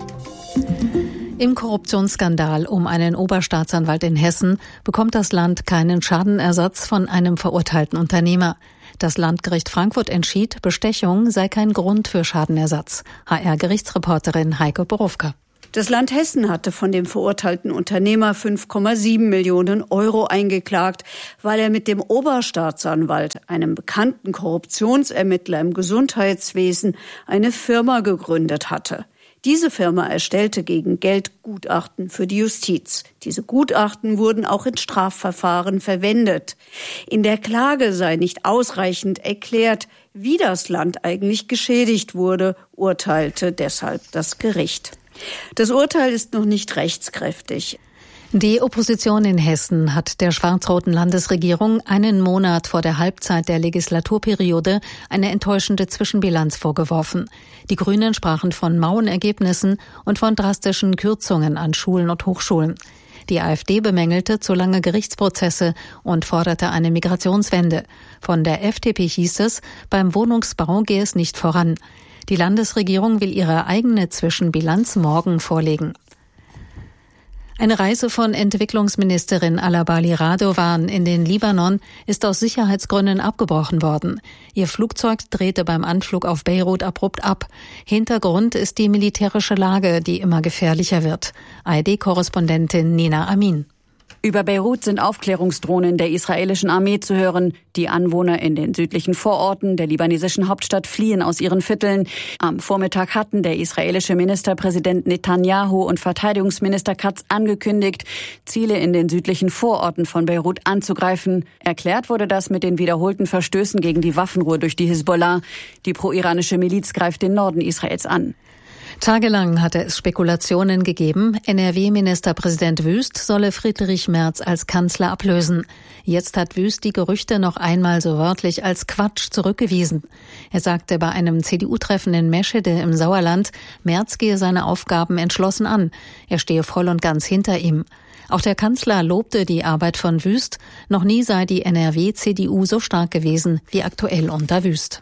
Im Korruptionsskandal um einen Oberstaatsanwalt in Hessen bekommt das Land keinen Schadenersatz von einem verurteilten Unternehmer. Das Landgericht Frankfurt entschied, Bestechung sei kein Grund für Schadenersatz. HR-Gerichtsreporterin Heike Borowka. Das Land Hessen hatte von dem verurteilten Unternehmer 5,7 Millionen Euro eingeklagt, weil er mit dem Oberstaatsanwalt, einem bekannten Korruptionsermittler im Gesundheitswesen, eine Firma gegründet hatte. Diese Firma erstellte gegen Geld Gutachten für die Justiz. Diese Gutachten wurden auch in Strafverfahren verwendet. In der Klage sei nicht ausreichend erklärt, wie das Land eigentlich geschädigt wurde, urteilte deshalb das Gericht. Das Urteil ist noch nicht rechtskräftig. Die Opposition in Hessen hat der schwarz-roten Landesregierung einen Monat vor der Halbzeit der Legislaturperiode eine enttäuschende Zwischenbilanz vorgeworfen. Die Grünen sprachen von mauen Ergebnissen und von drastischen Kürzungen an Schulen und Hochschulen. Die AfD bemängelte zu lange Gerichtsprozesse und forderte eine Migrationswende. Von der FDP hieß es, beim Wohnungsbau gehe es nicht voran. Die Landesregierung will ihre eigene Zwischenbilanz morgen vorlegen. Eine Reise von Entwicklungsministerin Alabali Radovan in den Libanon ist aus Sicherheitsgründen abgebrochen worden. Ihr Flugzeug drehte beim Anflug auf Beirut abrupt ab. Hintergrund ist die militärische Lage, die immer gefährlicher wird. ARD-Korrespondentin Nina Amin. Über Beirut sind Aufklärungsdrohnen der israelischen Armee zu hören. Die Anwohner in den südlichen Vororten der libanesischen Hauptstadt fliehen aus ihren Vierteln. Am Vormittag hatten der israelische Ministerpräsident Netanyahu und Verteidigungsminister Katz angekündigt, Ziele in den südlichen Vororten von Beirut anzugreifen. Erklärt wurde das mit den wiederholten Verstößen gegen die Waffenruhe durch die Hisbollah. Die pro-iranische Miliz greift den Norden Israels an. Tagelang hatte es Spekulationen gegeben, NRW-Ministerpräsident Wüst solle Friedrich Merz als Kanzler ablösen. Jetzt hat Wüst die Gerüchte noch einmal so wörtlich als Quatsch zurückgewiesen. Er sagte bei einem CDU-Treffen in Meschede im Sauerland, Merz gehe seine Aufgaben entschlossen an. Er stehe voll und ganz hinter ihm. Auch der Kanzler lobte die Arbeit von Wüst. Noch nie sei die NRW-CDU so stark gewesen wie aktuell unter Wüst.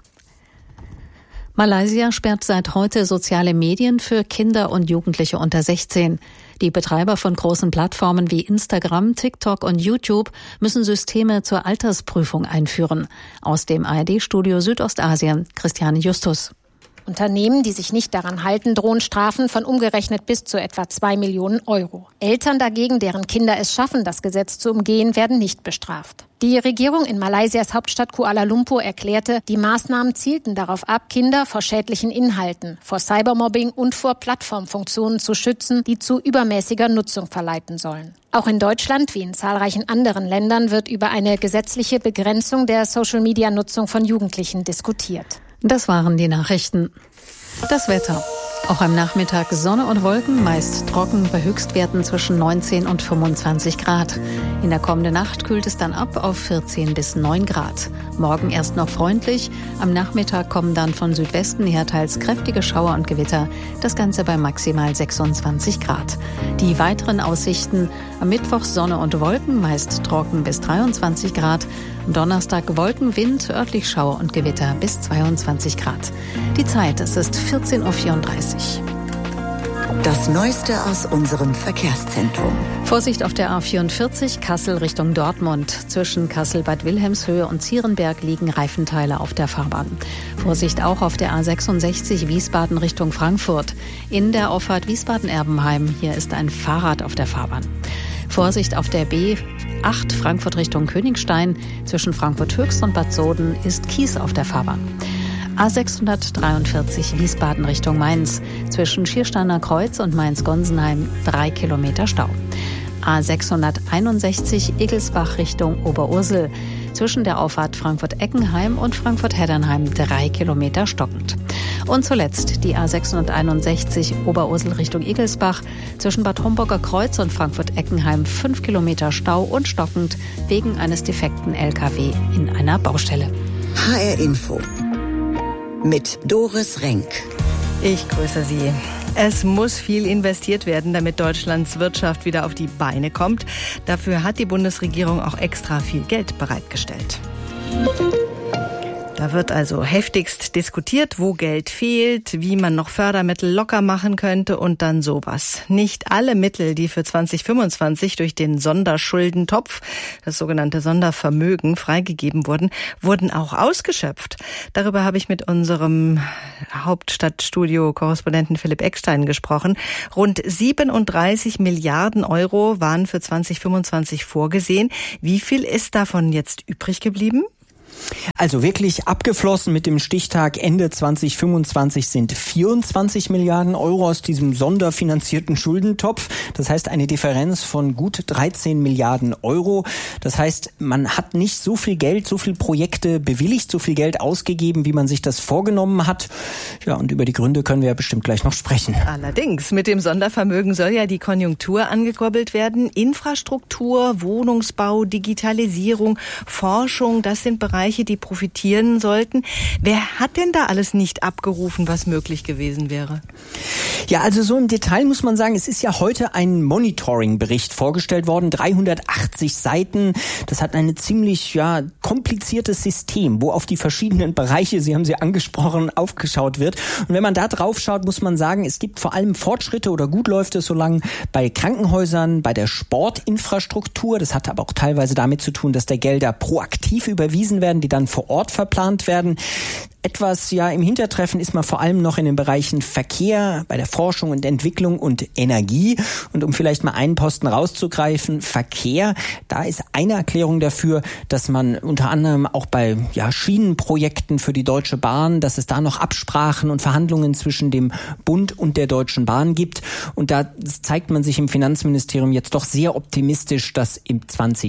Malaysia sperrt seit heute soziale Medien für Kinder und Jugendliche unter 16. Die Betreiber von großen Plattformen wie Instagram, TikTok und YouTube müssen Systeme zur Altersprüfung einführen. Aus dem ARD-Studio Südostasien, Christiane Justus. Unternehmen, die sich nicht daran halten, drohen Strafen von umgerechnet bis zu etwa 2 Millionen Euro. Eltern dagegen, deren Kinder es schaffen, das Gesetz zu umgehen, werden nicht bestraft. Die Regierung in Malaysias Hauptstadt Kuala Lumpur erklärte, die Maßnahmen zielten darauf ab, Kinder vor schädlichen Inhalten, vor Cybermobbing und vor Plattformfunktionen zu schützen, die zu übermäßiger Nutzung verleiten sollen. Auch in Deutschland, wie in zahlreichen anderen Ländern, wird über eine gesetzliche Begrenzung der Social-Media-Nutzung von Jugendlichen diskutiert. Das waren die Nachrichten. Das Wetter. Auch am Nachmittag Sonne und Wolken, meist trocken bei Höchstwerten zwischen 19 und 25 Grad. In der kommenden Nacht kühlt es dann ab auf 14 bis 9 Grad. Morgen erst noch freundlich, am Nachmittag kommen dann von Südwesten her teils kräftige Schauer und Gewitter. Das Ganze bei maximal 26 Grad. Die weiteren Aussichten: am Mittwoch Sonne und Wolken, meist trocken bis 23 Grad. Am Donnerstag Wolken, Wind, örtlich Schauer und Gewitter bis 22 Grad. Die Zeit, es ist 14.34 Uhr. Das Neueste aus unserem Verkehrszentrum. Vorsicht auf der A44 Kassel Richtung Dortmund. Zwischen Kassel-Bad Wilhelmshöhe und Zierenberg liegen Reifenteile auf der Fahrbahn. Vorsicht auch auf der A66 Wiesbaden Richtung Frankfurt. In der Auffahrt Wiesbaden-Erbenheim. Hier ist ein Fahrrad auf der Fahrbahn. Vorsicht auf der B8 Frankfurt Richtung Königstein. Zwischen Frankfurt-Höchst und Bad Soden ist Kies auf der Fahrbahn. A643 Wiesbaden Richtung Mainz. Zwischen Schiersteiner Kreuz und Mainz-Gonsenheim 3 Kilometer Stau. A661 Egelsbach Richtung Oberursel. zwischen der Auffahrt Frankfurt-Eckenheim und Frankfurt-Heddernheim 3 Kilometer stockend. Und zuletzt die A661 Oberursel Richtung Igelsbach, zwischen Bad Homburger Kreuz und Frankfurt-Eckenheim 5 Kilometer Stau und stockend wegen eines defekten LKW in einer Baustelle. HR Info mit Doris Renk. Ich grüße Sie. Es muss viel investiert werden, damit Deutschlands Wirtschaft wieder auf die Beine kommt. Dafür hat die Bundesregierung auch extra viel Geld bereitgestellt. Da wird also heftigst diskutiert, wo Geld fehlt, wie man noch Fördermittel locker machen könnte und dann sowas. Nicht alle Mittel, die für 2025 durch den Sonderschuldentopf, das sogenannte Sondervermögen, freigegeben wurden, wurden auch ausgeschöpft. Darüber habe ich mit unserem Hauptstadtstudio-Korrespondenten Philipp Eckstein gesprochen. Rund 37 Milliarden Euro waren für 2025 vorgesehen. Wie viel ist davon jetzt übrig geblieben? Also wirklich abgeflossen mit dem Stichtag Ende 2025 sind 24 Milliarden Euro aus diesem sonderfinanzierten Schuldentopf. Das heißt eine Differenz von gut 13 Milliarden Euro. Das heißt, man hat nicht so viel Geld, so viele Projekte bewilligt, so viel Geld ausgegeben, wie man sich das vorgenommen hat. Ja, und über die Gründe können wir ja bestimmt gleich noch sprechen. Allerdings, mit dem Sondervermögen soll ja die Konjunktur angekurbelt werden. Infrastruktur, Wohnungsbau, Digitalisierung, Forschung, das sind Bereiche, die profitieren sollten. Wer hat denn da alles nicht abgerufen, was möglich gewesen wäre? Ja, also so im Detail muss man sagen, es ist ja heute ein Monitoring-Bericht vorgestellt worden, 380 Seiten. Das hat ein ziemlich kompliziertes System, wo auf die verschiedenen Bereiche, Sie haben sie angesprochen, aufgeschaut wird. Und wenn man da drauf schaut, muss man sagen, es gibt vor allem Fortschritte oder gut läuft es so lange bei Krankenhäusern, bei der Sportinfrastruktur. Das hat aber auch teilweise damit zu tun, dass da Gelder proaktiv überwiesen werden, die dann vor Ort verplant werden. Etwas im Hintertreffen ist man vor allem noch in den Bereichen Verkehr, bei der Forschung und Entwicklung und Energie. Und um vielleicht mal einen Posten rauszugreifen, Verkehr, da ist eine Erklärung dafür, dass man unter anderem auch bei Schienenprojekten für die Deutsche Bahn, dass es da noch Absprachen und Verhandlungen zwischen dem Bund und der Deutschen Bahn gibt. Und da zeigt man sich im Finanzministerium jetzt doch sehr optimistisch, dass im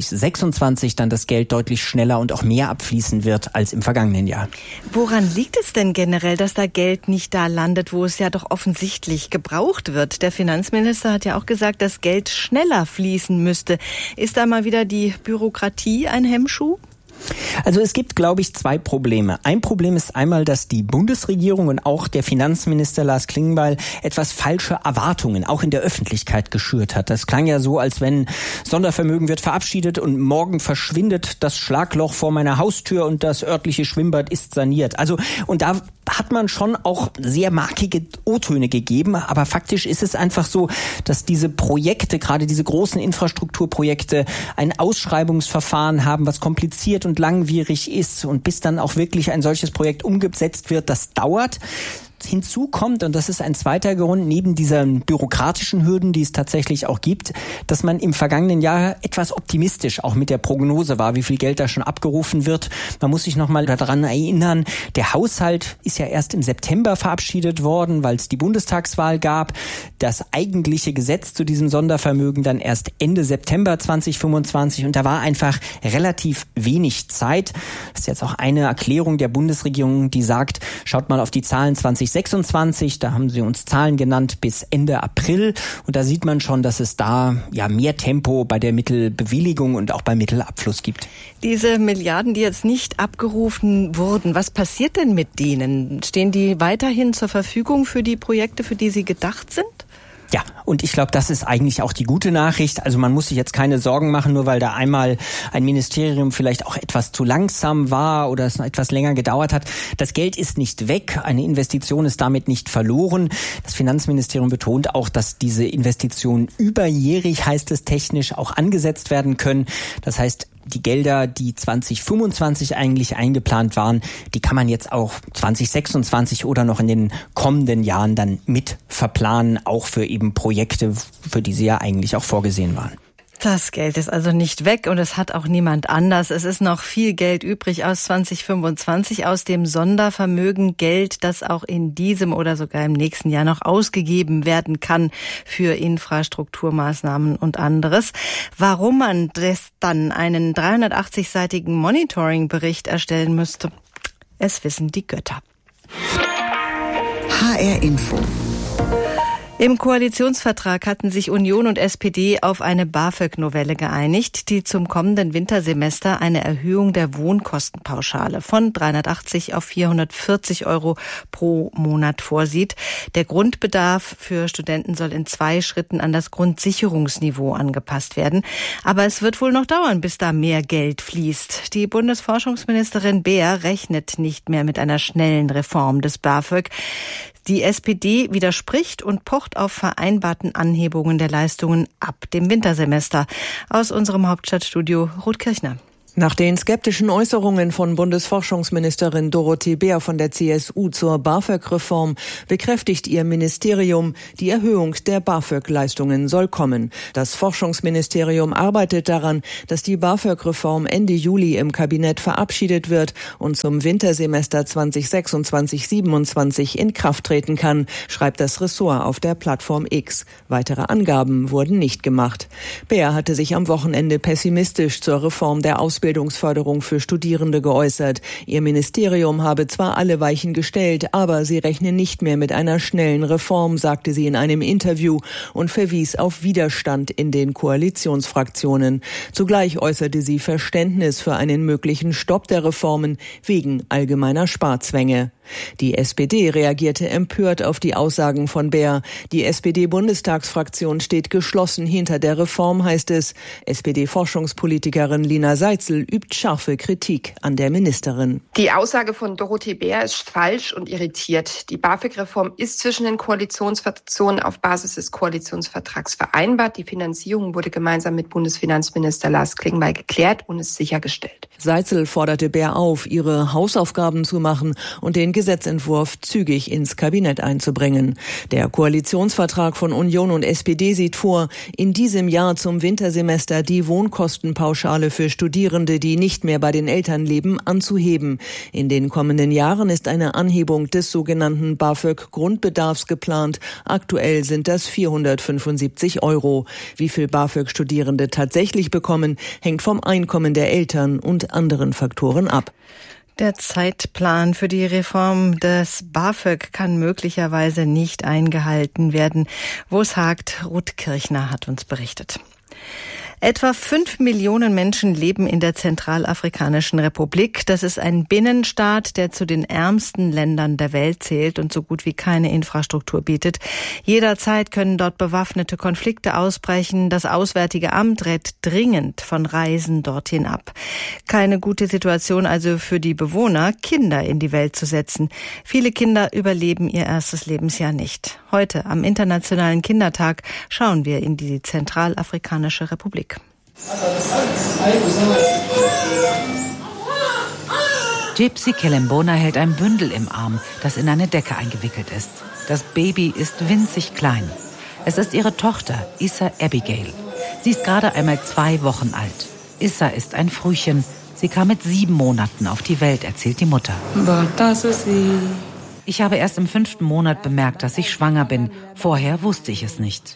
2026 dann das Geld deutlich schneller und auch mehr abfließen wird als im vergangenen Jahr. Woran liegt es denn generell, dass da Geld nicht da landet, wo es ja doch offensichtlich gebraucht wird? Der Finanzminister hat ja auch gesagt, dass Geld schneller fließen müsste. Ist da mal wieder die Bürokratie ein Hemmschuh? Also es gibt, glaube ich, zwei Probleme. Ein Problem ist einmal, dass die Bundesregierung und auch der Finanzminister Lars Klingbeil etwas falsche Erwartungen auch in der Öffentlichkeit geschürt hat. Das klang ja so, als wenn Sondervermögen wird verabschiedet und morgen verschwindet das Schlagloch vor meiner Haustür und das örtliche Schwimmbad ist saniert. Also, und da hat man schon auch sehr markige O-Töne gegeben, aber faktisch ist es einfach so, dass diese Projekte, gerade diese großen Infrastrukturprojekte, ein Ausschreibungsverfahren haben, was kompliziert und langwierig ist, und bis dann auch wirklich ein solches Projekt umgesetzt wird, das dauert. Hinzu kommt, und das ist ein zweiter Grund, neben diesen bürokratischen Hürden, die es tatsächlich auch gibt, dass man im vergangenen Jahr etwas optimistisch auch mit der Prognose war, wie viel Geld da schon abgerufen wird. Man muss sich nochmal daran erinnern, der Haushalt ist ja erst im September verabschiedet worden, weil es die Bundestagswahl gab. Das eigentliche Gesetz zu diesem Sondervermögen dann erst Ende September 2025, und da war einfach relativ wenig Zeit. Das ist jetzt auch eine Erklärung der Bundesregierung, die sagt, schaut mal auf die Zahlen 2026, da haben sie uns Zahlen genannt bis Ende April, und da sieht man schon, dass es da mehr Tempo bei der Mittelbewilligung und auch beim Mittelabfluss gibt. Diese Milliarden, die jetzt nicht abgerufen wurden, was passiert denn mit denen? Stehen die weiterhin zur Verfügung für die Projekte, für die sie gedacht sind? Ja, und ich glaube, das ist eigentlich auch die gute Nachricht. Also man muss sich jetzt keine Sorgen machen, nur weil da einmal ein Ministerium vielleicht auch etwas zu langsam war oder es noch etwas länger gedauert hat. Das Geld ist nicht weg, eine Investition ist damit nicht verloren. Das Finanzministerium betont auch, dass diese Investitionen überjährig, heißt es technisch, auch angesetzt werden können. Das heißt, die Gelder, die 2025 eigentlich eingeplant waren, die kann man jetzt auch 2026 oder noch in den kommenden Jahren dann mit verplanen, auch für eben Projekte, für die sie ja eigentlich auch vorgesehen waren. Das Geld ist also nicht weg und es hat auch niemand anders. Es ist noch viel Geld übrig aus 2025, aus dem Sondervermögen, Geld, das auch in diesem oder sogar im nächsten Jahr noch ausgegeben werden kann für Infrastrukturmaßnahmen und anderes. Warum man dann einen 380-seitigen Monitoring-Bericht erstellen müsste, es wissen die Götter. HR Info. Im Koalitionsvertrag hatten sich Union und SPD auf eine BAföG-Novelle geeinigt, die zum kommenden Wintersemester eine Erhöhung der Wohnkostenpauschale von 380 auf 440 € pro Monat vorsieht. Der Grundbedarf für Studenten soll in 2 Schritten an das Grundsicherungsniveau angepasst werden. Aber es wird wohl noch dauern, bis da mehr Geld fließt. Die Bundesforschungsministerin Beer rechnet nicht mehr mit einer schnellen Reform des BAföG. Die SPD widerspricht und pocht auf vereinbarten Anhebungen der Leistungen ab dem Wintersemester. Aus unserem Hauptstadtstudio Ruth Kirchner. Nach den skeptischen Äußerungen von Bundesforschungsministerin Dorothee Beer von der CSU zur BAföG-Reform bekräftigt ihr Ministerium, die Erhöhung der BAföG-Leistungen soll kommen. Das Forschungsministerium arbeitet daran, dass die BAföG-Reform Ende Juli im Kabinett verabschiedet wird und zum Wintersemester 2026/27 in Kraft treten kann, schreibt das Ressort auf der Plattform X. Weitere Angaben wurden nicht gemacht. Beer hatte sich am Wochenende pessimistisch zur Reform der Ausbildungsförderung für Studierende geäußert. Ihr Ministerium habe zwar alle Weichen gestellt, aber sie rechne nicht mehr mit einer schnellen Reform, sagte sie in einem Interview und verwies auf Widerstand in den Koalitionsfraktionen. Zugleich äußerte sie Verständnis für einen möglichen Stopp der Reformen wegen allgemeiner Sparzwänge. Die SPD reagierte empört auf die Aussagen von Beer. Die SPD-Bundestagsfraktion steht geschlossen hinter der Reform, heißt es. SPD-Forschungspolitikerin Lina Seitzel übt scharfe Kritik an der Ministerin. Die Aussage von Dorothee Beer ist falsch und irritiert. Die BAföG-Reform ist zwischen den Koalitionsfraktionen auf Basis des Koalitionsvertrags vereinbart. Die Finanzierung wurde gemeinsam mit Bundesfinanzminister Lars Klingbeil geklärt und ist sichergestellt. Seitzel forderte Beer auf, ihre Hausaufgaben zu machen und den Gesetzentwurf zügig ins Kabinett einzubringen. Der Koalitionsvertrag von Union und SPD sieht vor, in diesem Jahr zum Wintersemester die Wohnkostenpauschale für Studierende, die nicht mehr bei den Eltern leben, anzuheben. In den kommenden Jahren ist eine Anhebung des sogenannten BAföG-Grundbedarfs geplant. Aktuell sind das 475 €. Wie viel BAföG-Studierende tatsächlich bekommen, hängt vom Einkommen der Eltern und anderen Faktoren ab. Der Zeitplan für die Reform des BAföG kann möglicherweise nicht eingehalten werden. Wo es hakt, Ruth Kirchner hat uns berichtet. Etwa 5 Millionen Menschen leben in der Zentralafrikanischen Republik. Das ist ein Binnenstaat, der zu den ärmsten Ländern der Welt zählt und so gut wie keine Infrastruktur bietet. Jederzeit können dort bewaffnete Konflikte ausbrechen. Das Auswärtige Amt rät dringend von Reisen dorthin ab. Keine gute Situation also für die Bewohner, Kinder in die Welt zu setzen. Viele Kinder überleben ihr erstes Lebensjahr nicht. Heute, am Internationalen Kindertag, schauen wir in die Zentralafrikanische Republik. Gypsy Kelembona hält ein Bündel im Arm, das in eine Decke eingewickelt ist. Das Baby ist winzig klein. Es ist ihre Tochter, Issa Abigail. Sie ist gerade einmal 2 Wochen alt. Issa ist ein Frühchen. Sie kam mit 7 Monaten auf die Welt, erzählt die Mutter. Ich habe erst im 5. Monat bemerkt, dass ich schwanger bin. Vorher wusste ich es nicht.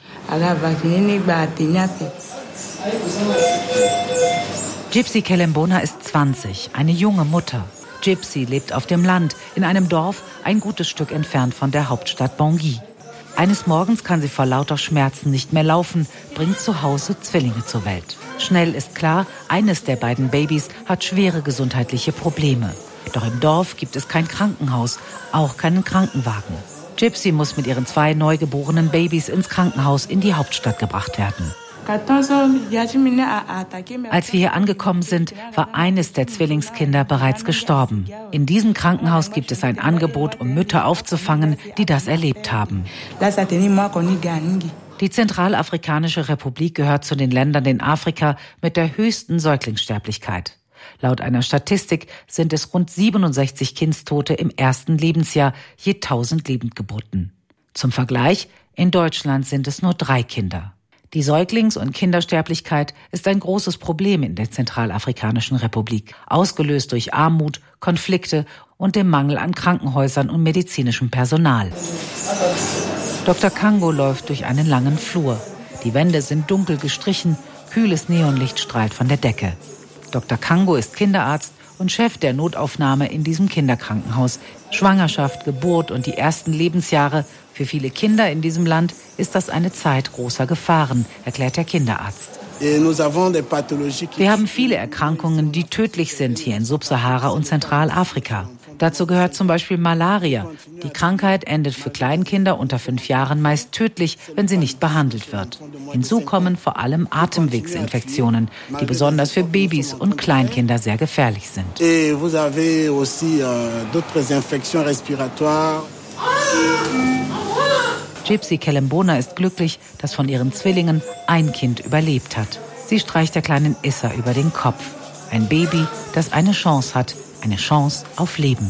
Gypsy Kelembona ist 20, eine junge Mutter. Gypsy lebt auf dem Land, in einem Dorf, ein gutes Stück entfernt von der Hauptstadt Bangui. Eines Morgens kann sie vor lauter Schmerzen nicht mehr laufen, bringt zu Hause Zwillinge zur Welt. Schnell ist klar, eines der beiden Babys hat schwere gesundheitliche Probleme. Doch im Dorf gibt es kein Krankenhaus, auch keinen Krankenwagen. Gypsy muss mit ihren 2 neugeborenen Babys ins Krankenhaus in die Hauptstadt gebracht werden. Als wir hier angekommen sind, war eines der Zwillingskinder bereits gestorben. In diesem Krankenhaus gibt es ein Angebot, um Mütter aufzufangen, die das erlebt haben. Die Zentralafrikanische Republik gehört zu den Ländern in Afrika mit der höchsten Säuglingssterblichkeit. Laut einer Statistik sind es rund 67 Kindstote im ersten Lebensjahr je 1000 Lebendgeburten. Zum Vergleich, in Deutschland sind es nur 3 Kinder. Die Säuglings- und Kindersterblichkeit ist ein großes Problem in der Zentralafrikanischen Republik, ausgelöst durch Armut, Konflikte und dem Mangel an Krankenhäusern und medizinischem Personal. Dr. Kango läuft durch einen langen Flur. Die Wände sind dunkel gestrichen, kühles Neonlicht strahlt von der Decke. Dr. Kango ist Kinderarzt und Chef der Notaufnahme in diesem Kinderkrankenhaus. Schwangerschaft, Geburt und die ersten Lebensjahre. Für viele Kinder in diesem Land ist das eine Zeit großer Gefahren, erklärt der Kinderarzt. Wir haben viele Erkrankungen, die tödlich sind hier in Subsahara und Zentralafrika. Dazu gehört zum Beispiel Malaria. Die Krankheit endet für Kleinkinder unter 5 Jahren meist tödlich, wenn sie nicht behandelt wird. Hinzu kommen vor allem Atemwegsinfektionen, die besonders für Babys und Kleinkinder sehr gefährlich sind. Gypsy Kelembona ist glücklich, dass von ihren Zwillingen ein Kind überlebt hat. Sie streicht der kleinen Issa über den Kopf. Ein Baby, das eine Chance hat, eine Chance auf Leben.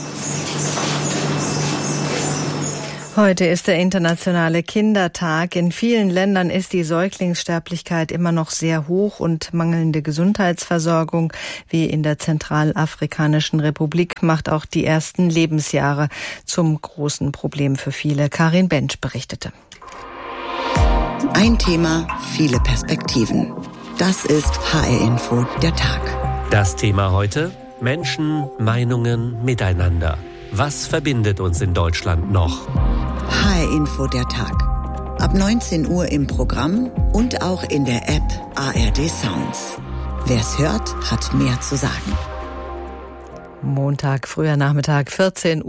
Heute ist der internationale Kindertag. In vielen Ländern ist die Säuglingssterblichkeit immer noch sehr hoch und mangelnde Gesundheitsversorgung, wie in der Zentralafrikanischen Republik, macht auch die ersten Lebensjahre zum großen Problem für viele. Karin Bench berichtete. Ein Thema, viele Perspektiven. Das ist HR Info, der Tag. Das Thema heute: Menschen, Meinungen, Miteinander. Was verbindet uns in Deutschland noch? HR Info, der Tag. Ab 19 Uhr im Programm und auch in der App ARD Sounds. Wer's hört, hat mehr zu sagen. Montag, früher Nachmittag, 14:47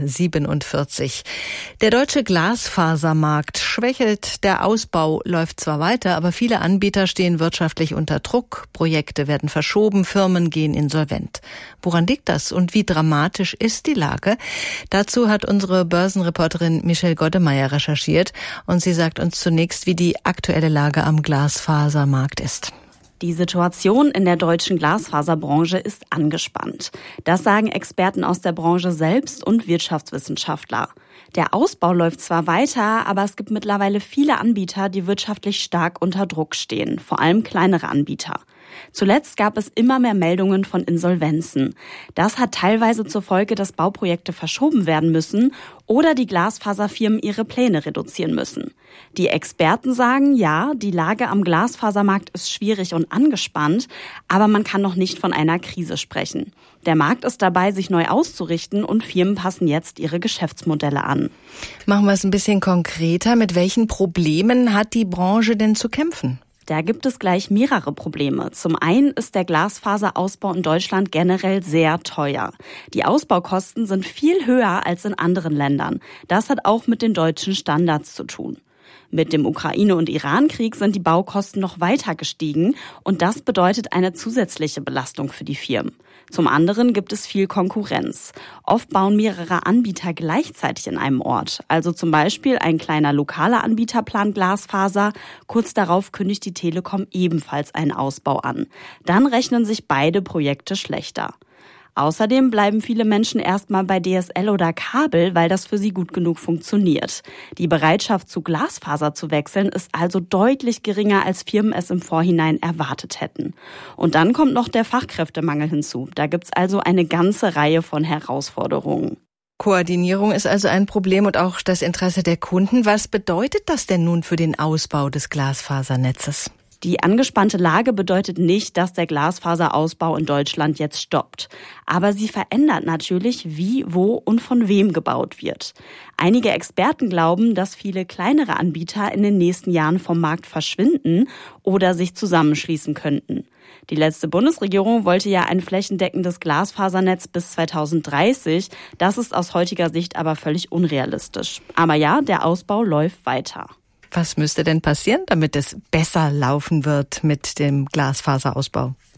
Uhr. Der deutsche Glasfasermarkt schwächelt. Der Ausbau läuft zwar weiter, aber viele Anbieter stehen wirtschaftlich unter Druck. Projekte werden verschoben, Firmen gehen insolvent. Woran liegt das und wie dramatisch ist die Lage? Dazu hat unsere Börsenreporterin Michelle Goddemeyer recherchiert und sie sagt uns zunächst, wie die aktuelle Lage am Glasfasermarkt ist. Die Situation in der deutschen Glasfaserbranche ist angespannt. Das sagen Experten aus der Branche selbst und Wirtschaftswissenschaftler. Der Ausbau läuft zwar weiter, aber es gibt mittlerweile viele Anbieter, die wirtschaftlich stark unter Druck stehen, vor allem kleinere Anbieter. Zuletzt gab es immer mehr Meldungen von Insolvenzen. Das hat teilweise zur Folge, dass Bauprojekte verschoben werden müssen oder die Glasfaserfirmen ihre Pläne reduzieren müssen. Die Experten sagen, ja, die Lage am Glasfasermarkt ist schwierig und angespannt, aber man kann noch nicht von einer Krise sprechen. Der Markt ist dabei, sich neu auszurichten und Firmen passen jetzt ihre Geschäftsmodelle an. Machen wir es ein bisschen konkreter. Mit welchen Problemen hat die Branche denn zu kämpfen? Da gibt es gleich mehrere Probleme. Zum einen ist der Glasfaserausbau in Deutschland generell sehr teuer. Die Ausbaukosten sind viel höher als in anderen Ländern. Das hat auch mit den deutschen Standards zu tun. Mit dem Ukraine- und Iran-Krieg sind die Baukosten noch weiter gestiegen und das bedeutet eine zusätzliche Belastung für die Firmen. Zum anderen gibt es viel Konkurrenz. Oft bauen mehrere Anbieter gleichzeitig in einem Ort. Also zum Beispiel ein kleiner lokaler Anbieter plant Glasfaser. Kurz darauf kündigt die Telekom ebenfalls einen Ausbau an. Dann rechnen sich beide Projekte schlechter. Außerdem bleiben viele Menschen erstmal bei DSL oder Kabel, weil das für sie gut genug funktioniert. Die Bereitschaft, zu Glasfaser zu wechseln, ist also deutlich geringer, als Firmen es im Vorhinein erwartet hätten. Und dann kommt noch der Fachkräftemangel hinzu. Da gibt's also eine ganze Reihe von Herausforderungen. Koordinierung ist also ein Problem und auch das Interesse der Kunden. Was bedeutet das denn nun für den Ausbau des Glasfasernetzes? Die angespannte Lage bedeutet nicht, dass der Glasfaserausbau in Deutschland jetzt stoppt. Aber sie verändert natürlich, wie, wo und von wem gebaut wird. Einige Experten glauben, dass viele kleinere Anbieter in den nächsten Jahren vom Markt verschwinden oder sich zusammenschließen könnten. Die letzte Bundesregierung wollte ja ein flächendeckendes Glasfasernetz bis 2030. Das ist aus heutiger Sicht aber völlig unrealistisch. Aber ja, der Ausbau läuft weiter. Was müsste denn passieren, damit es besser laufen wird mit dem Glasfaserausbau?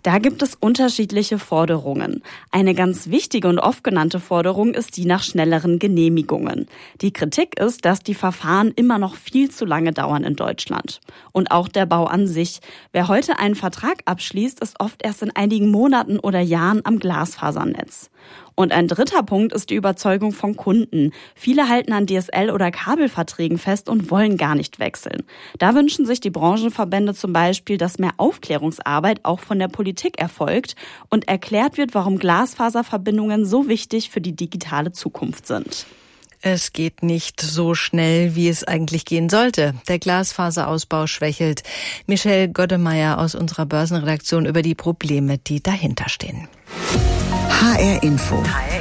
Da gibt es unterschiedliche Forderungen. Eine ganz wichtige und oft genannte Forderung ist die nach schnelleren Genehmigungen. Die Kritik ist, dass die Verfahren immer noch viel zu lange dauern in Deutschland. Und auch der Bau an sich. Wer heute einen Vertrag abschließt, ist oft erst in einigen Monaten oder Jahren am Glasfasernetz. Und ein dritter Punkt ist die Überzeugung von Kunden. Viele halten an DSL- oder Kabelverträgen fest und wollen gar nicht wechseln. Da wünschen sich die Branchenverbände zum Beispiel, dass mehr Aufklärungsarbeit auch von der Politik erfolgt und erklärt wird, warum Glasfaserverbindungen so wichtig für die digitale Zukunft sind. Es geht nicht so schnell, wie es eigentlich gehen sollte. Der Glasfaserausbau schwächelt. Michelle Goddemeyer aus unserer Börsenredaktion über die Probleme, die dahinter stehen. HR Info.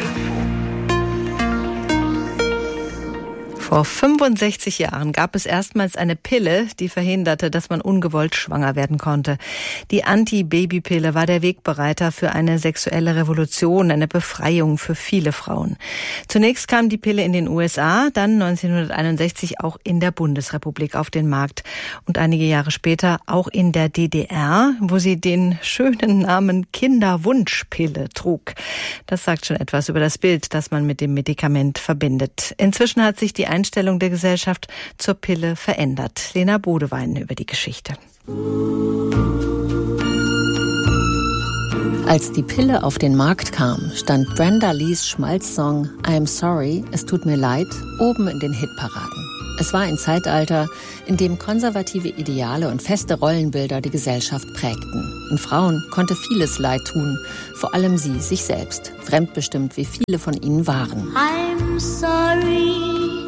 Vor 65 Jahren gab es erstmals eine Pille, die verhinderte, dass man ungewollt schwanger werden konnte. Die Anti-Baby-Pille war der Wegbereiter für eine sexuelle Revolution, eine Befreiung für viele Frauen. Zunächst kam die Pille in den USA, dann 1961 auch in der Bundesrepublik auf den Markt und einige Jahre später auch in der DDR, wo sie den schönen Namen Kinderwunschpille trug. Das sagt schon etwas über das Bild, das man mit dem Medikament verbindet. Inzwischen hat sich die Einstellung der Gesellschaft zur Pille verändert. Lena Bodewein über die Geschichte. Als die Pille auf den Markt kam, stand Brenda Lees Schmalzsong I'm Sorry, es tut mir leid, oben in den Hitparaden. Es war ein Zeitalter, in dem konservative Ideale und feste Rollenbilder die Gesellschaft prägten. Und Frauen konnte vieles Leid tun, vor allem sie sich selbst, fremdbestimmt wie viele von ihnen waren. I'm sorry,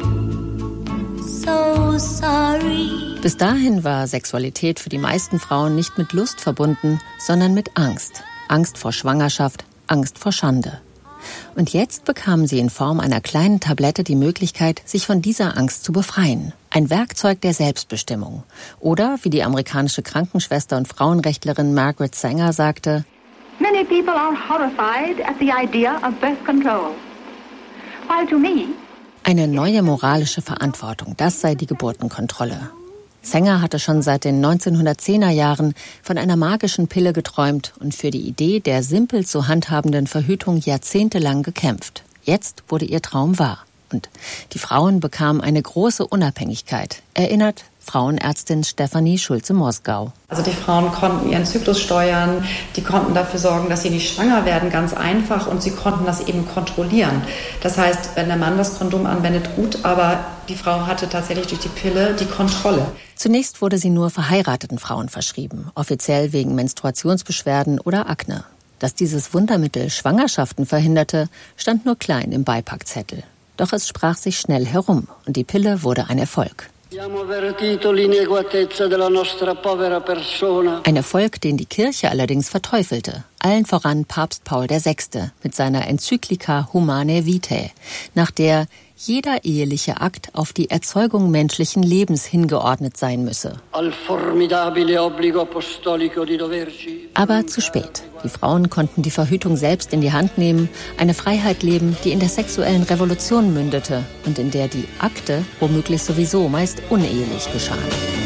so sorry. Bis dahin war Sexualität für die meisten Frauen nicht mit Lust verbunden, sondern mit Angst. Angst vor Schwangerschaft, Angst vor Schande. Und jetzt bekamen sie in Form einer kleinen Tablette die Möglichkeit, sich von dieser Angst zu befreien. Ein Werkzeug der Selbstbestimmung. Oder, wie die amerikanische Krankenschwester und Frauenrechtlerin Margaret Sanger sagte, Many people are horrified at the idea of birth control. While to me, eine neue moralische Verantwortung, das sei die Geburtenkontrolle. Sanger hatte schon seit den 1910er Jahren von einer magischen Pille geträumt und für die Idee der simpel zu handhabenden Verhütung jahrzehntelang gekämpft. Jetzt wurde ihr Traum wahr. Und die Frauen bekamen eine große Unabhängigkeit, erinnert Frauenärztin Stefanie Schulze-Mosgau. Also die Frauen konnten ihren Zyklus steuern, die konnten dafür sorgen, dass sie nicht schwanger werden, ganz einfach, und sie konnten das eben kontrollieren. Das heißt, wenn der Mann das Kondom anwendet, gut, aber die Frau hatte tatsächlich durch die Pille die Kontrolle. Zunächst wurde sie nur verheirateten Frauen verschrieben, offiziell wegen Menstruationsbeschwerden oder Akne. Dass dieses Wundermittel Schwangerschaften verhinderte, stand nur klein im Beipackzettel. Doch es sprach sich schnell herum und die Pille wurde ein Erfolg. Ein Erfolg, den die Kirche allerdings verteufelte. Allen voran Papst Paul VI. Mit seiner Enzyklika Humanae Vitae, nach der jeder eheliche Akt auf die Erzeugung menschlichen Lebens hingeordnet sein müsse. Aber zu spät. Die Frauen konnten die Verhütung selbst in die Hand nehmen, eine Freiheit leben, die in der sexuellen Revolution mündete und in der die Akte womöglich sowieso meist unehelich geschahen.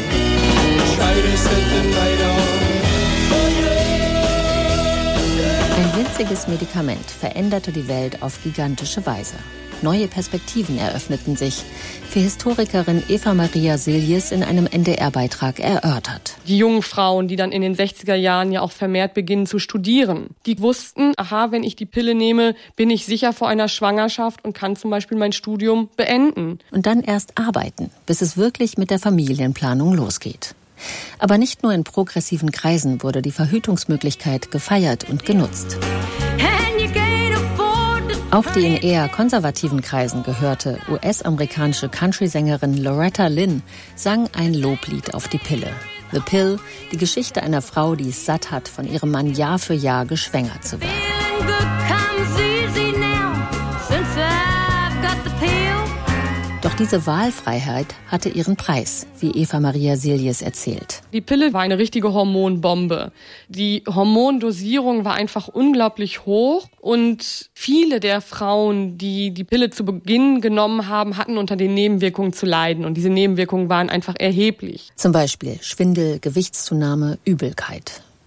Ein winziges Medikament veränderte die Welt auf gigantische Weise. Neue Perspektiven eröffneten sich, für Historikerin Eva Maria Siljes in einem NDR-Beitrag erörtert. Die jungen Frauen, die dann in den 60er Jahren ja auch vermehrt beginnen zu studieren, die wussten, aha, wenn ich die Pille nehme, bin ich sicher vor einer Schwangerschaft und kann zum Beispiel mein Studium beenden. Und dann erst arbeiten, bis es wirklich mit der Familienplanung losgeht. Aber nicht nur in progressiven Kreisen wurde die Verhütungsmöglichkeit gefeiert und genutzt. Auch die in eher konservativen Kreisen gehörte US-amerikanische Country-Sängerin Loretta Lynn sang ein Loblied auf die Pille. The Pill, die Geschichte einer Frau, die es satt hat, von ihrem Mann Jahr für Jahr geschwängert zu werden. Doch diese Wahlfreiheit hatte ihren Preis, wie Eva Maria Siljes erzählt. Die Pille war eine richtige Hormonbombe. Die Hormondosierung war einfach unglaublich hoch und viele der Frauen, die die Pille zu Beginn genommen haben, hatten unter den Nebenwirkungen zu leiden und diese Nebenwirkungen waren einfach erheblich. Zum Beispiel Schwindel, Gewichtszunahme, Übelkeit.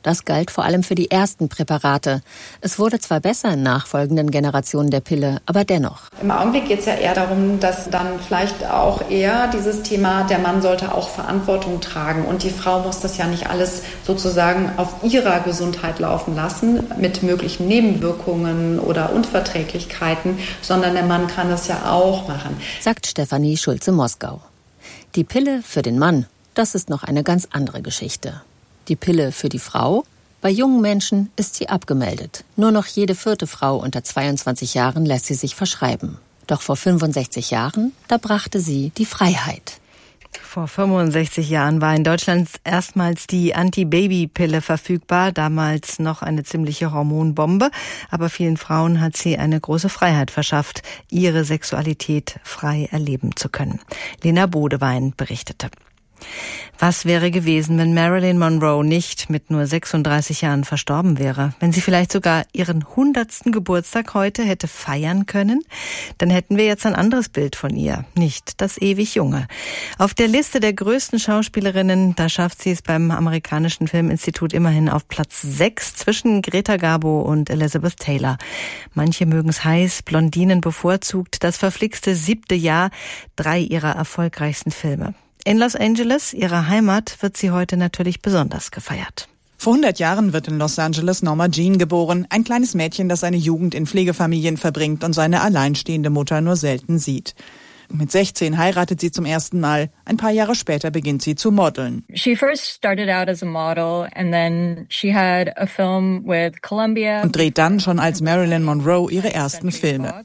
Das galt vor allem für die ersten Präparate. Es wurde zwar besser in nachfolgenden Generationen der Pille, aber dennoch. Im Augenblick geht es ja eher darum, dass dann vielleicht auch eher dieses Thema, der Mann sollte auch Verantwortung tragen und die Frau muss das ja nicht alles sozusagen auf ihrer Gesundheit laufen lassen mit möglichen Nebenwirkungen oder Unverträglichkeiten, sondern der Mann kann das ja auch machen. Sagt Stefanie Schulze-Moskau. Die Pille für den Mann, das ist noch eine ganz andere Geschichte. Die Pille für die Frau? Bei jungen Menschen ist sie abgemeldet. Nur noch jede 4. Frau unter 22 Jahren lässt sie sich verschreiben. Doch vor 65 Jahren, da brachte sie die Freiheit. Vor 65 Jahren war in Deutschland erstmals die Anti-Baby-Pille verfügbar, damals noch eine ziemliche Hormonbombe, aber vielen Frauen hat sie eine große Freiheit verschafft, ihre Sexualität frei erleben zu können. Lena Bodewein berichtete. Was wäre gewesen, wenn Marilyn Monroe nicht mit nur 36 Jahren verstorben wäre? Wenn sie vielleicht sogar ihren 100. Geburtstag heute hätte feiern können? Dann hätten wir jetzt ein anderes Bild von ihr, nicht das ewig Junge. Auf der Liste der größten Schauspielerinnen, da schafft sie es beim amerikanischen Filminstitut immerhin auf Platz 6 zwischen Greta Garbo und Elizabeth Taylor. Manche mögen's heiß, Blondinen bevorzugt, das verflixte 7. Jahr, 3 ihrer erfolgreichsten Filme. In Los Angeles, ihrer Heimat, wird sie heute natürlich besonders gefeiert. Vor 100 Jahren wird in Los Angeles Norma Jean geboren, ein kleines Mädchen, das seine Jugend in Pflegefamilien verbringt und seine alleinstehende Mutter nur selten sieht. Mit 16 heiratet sie zum ersten Mal. Ein paar Jahre später beginnt sie zu modeln. She first started out as a model and then she had a film with Columbia. Und dreht dann schon als Marilyn Monroe ihre ersten Filme.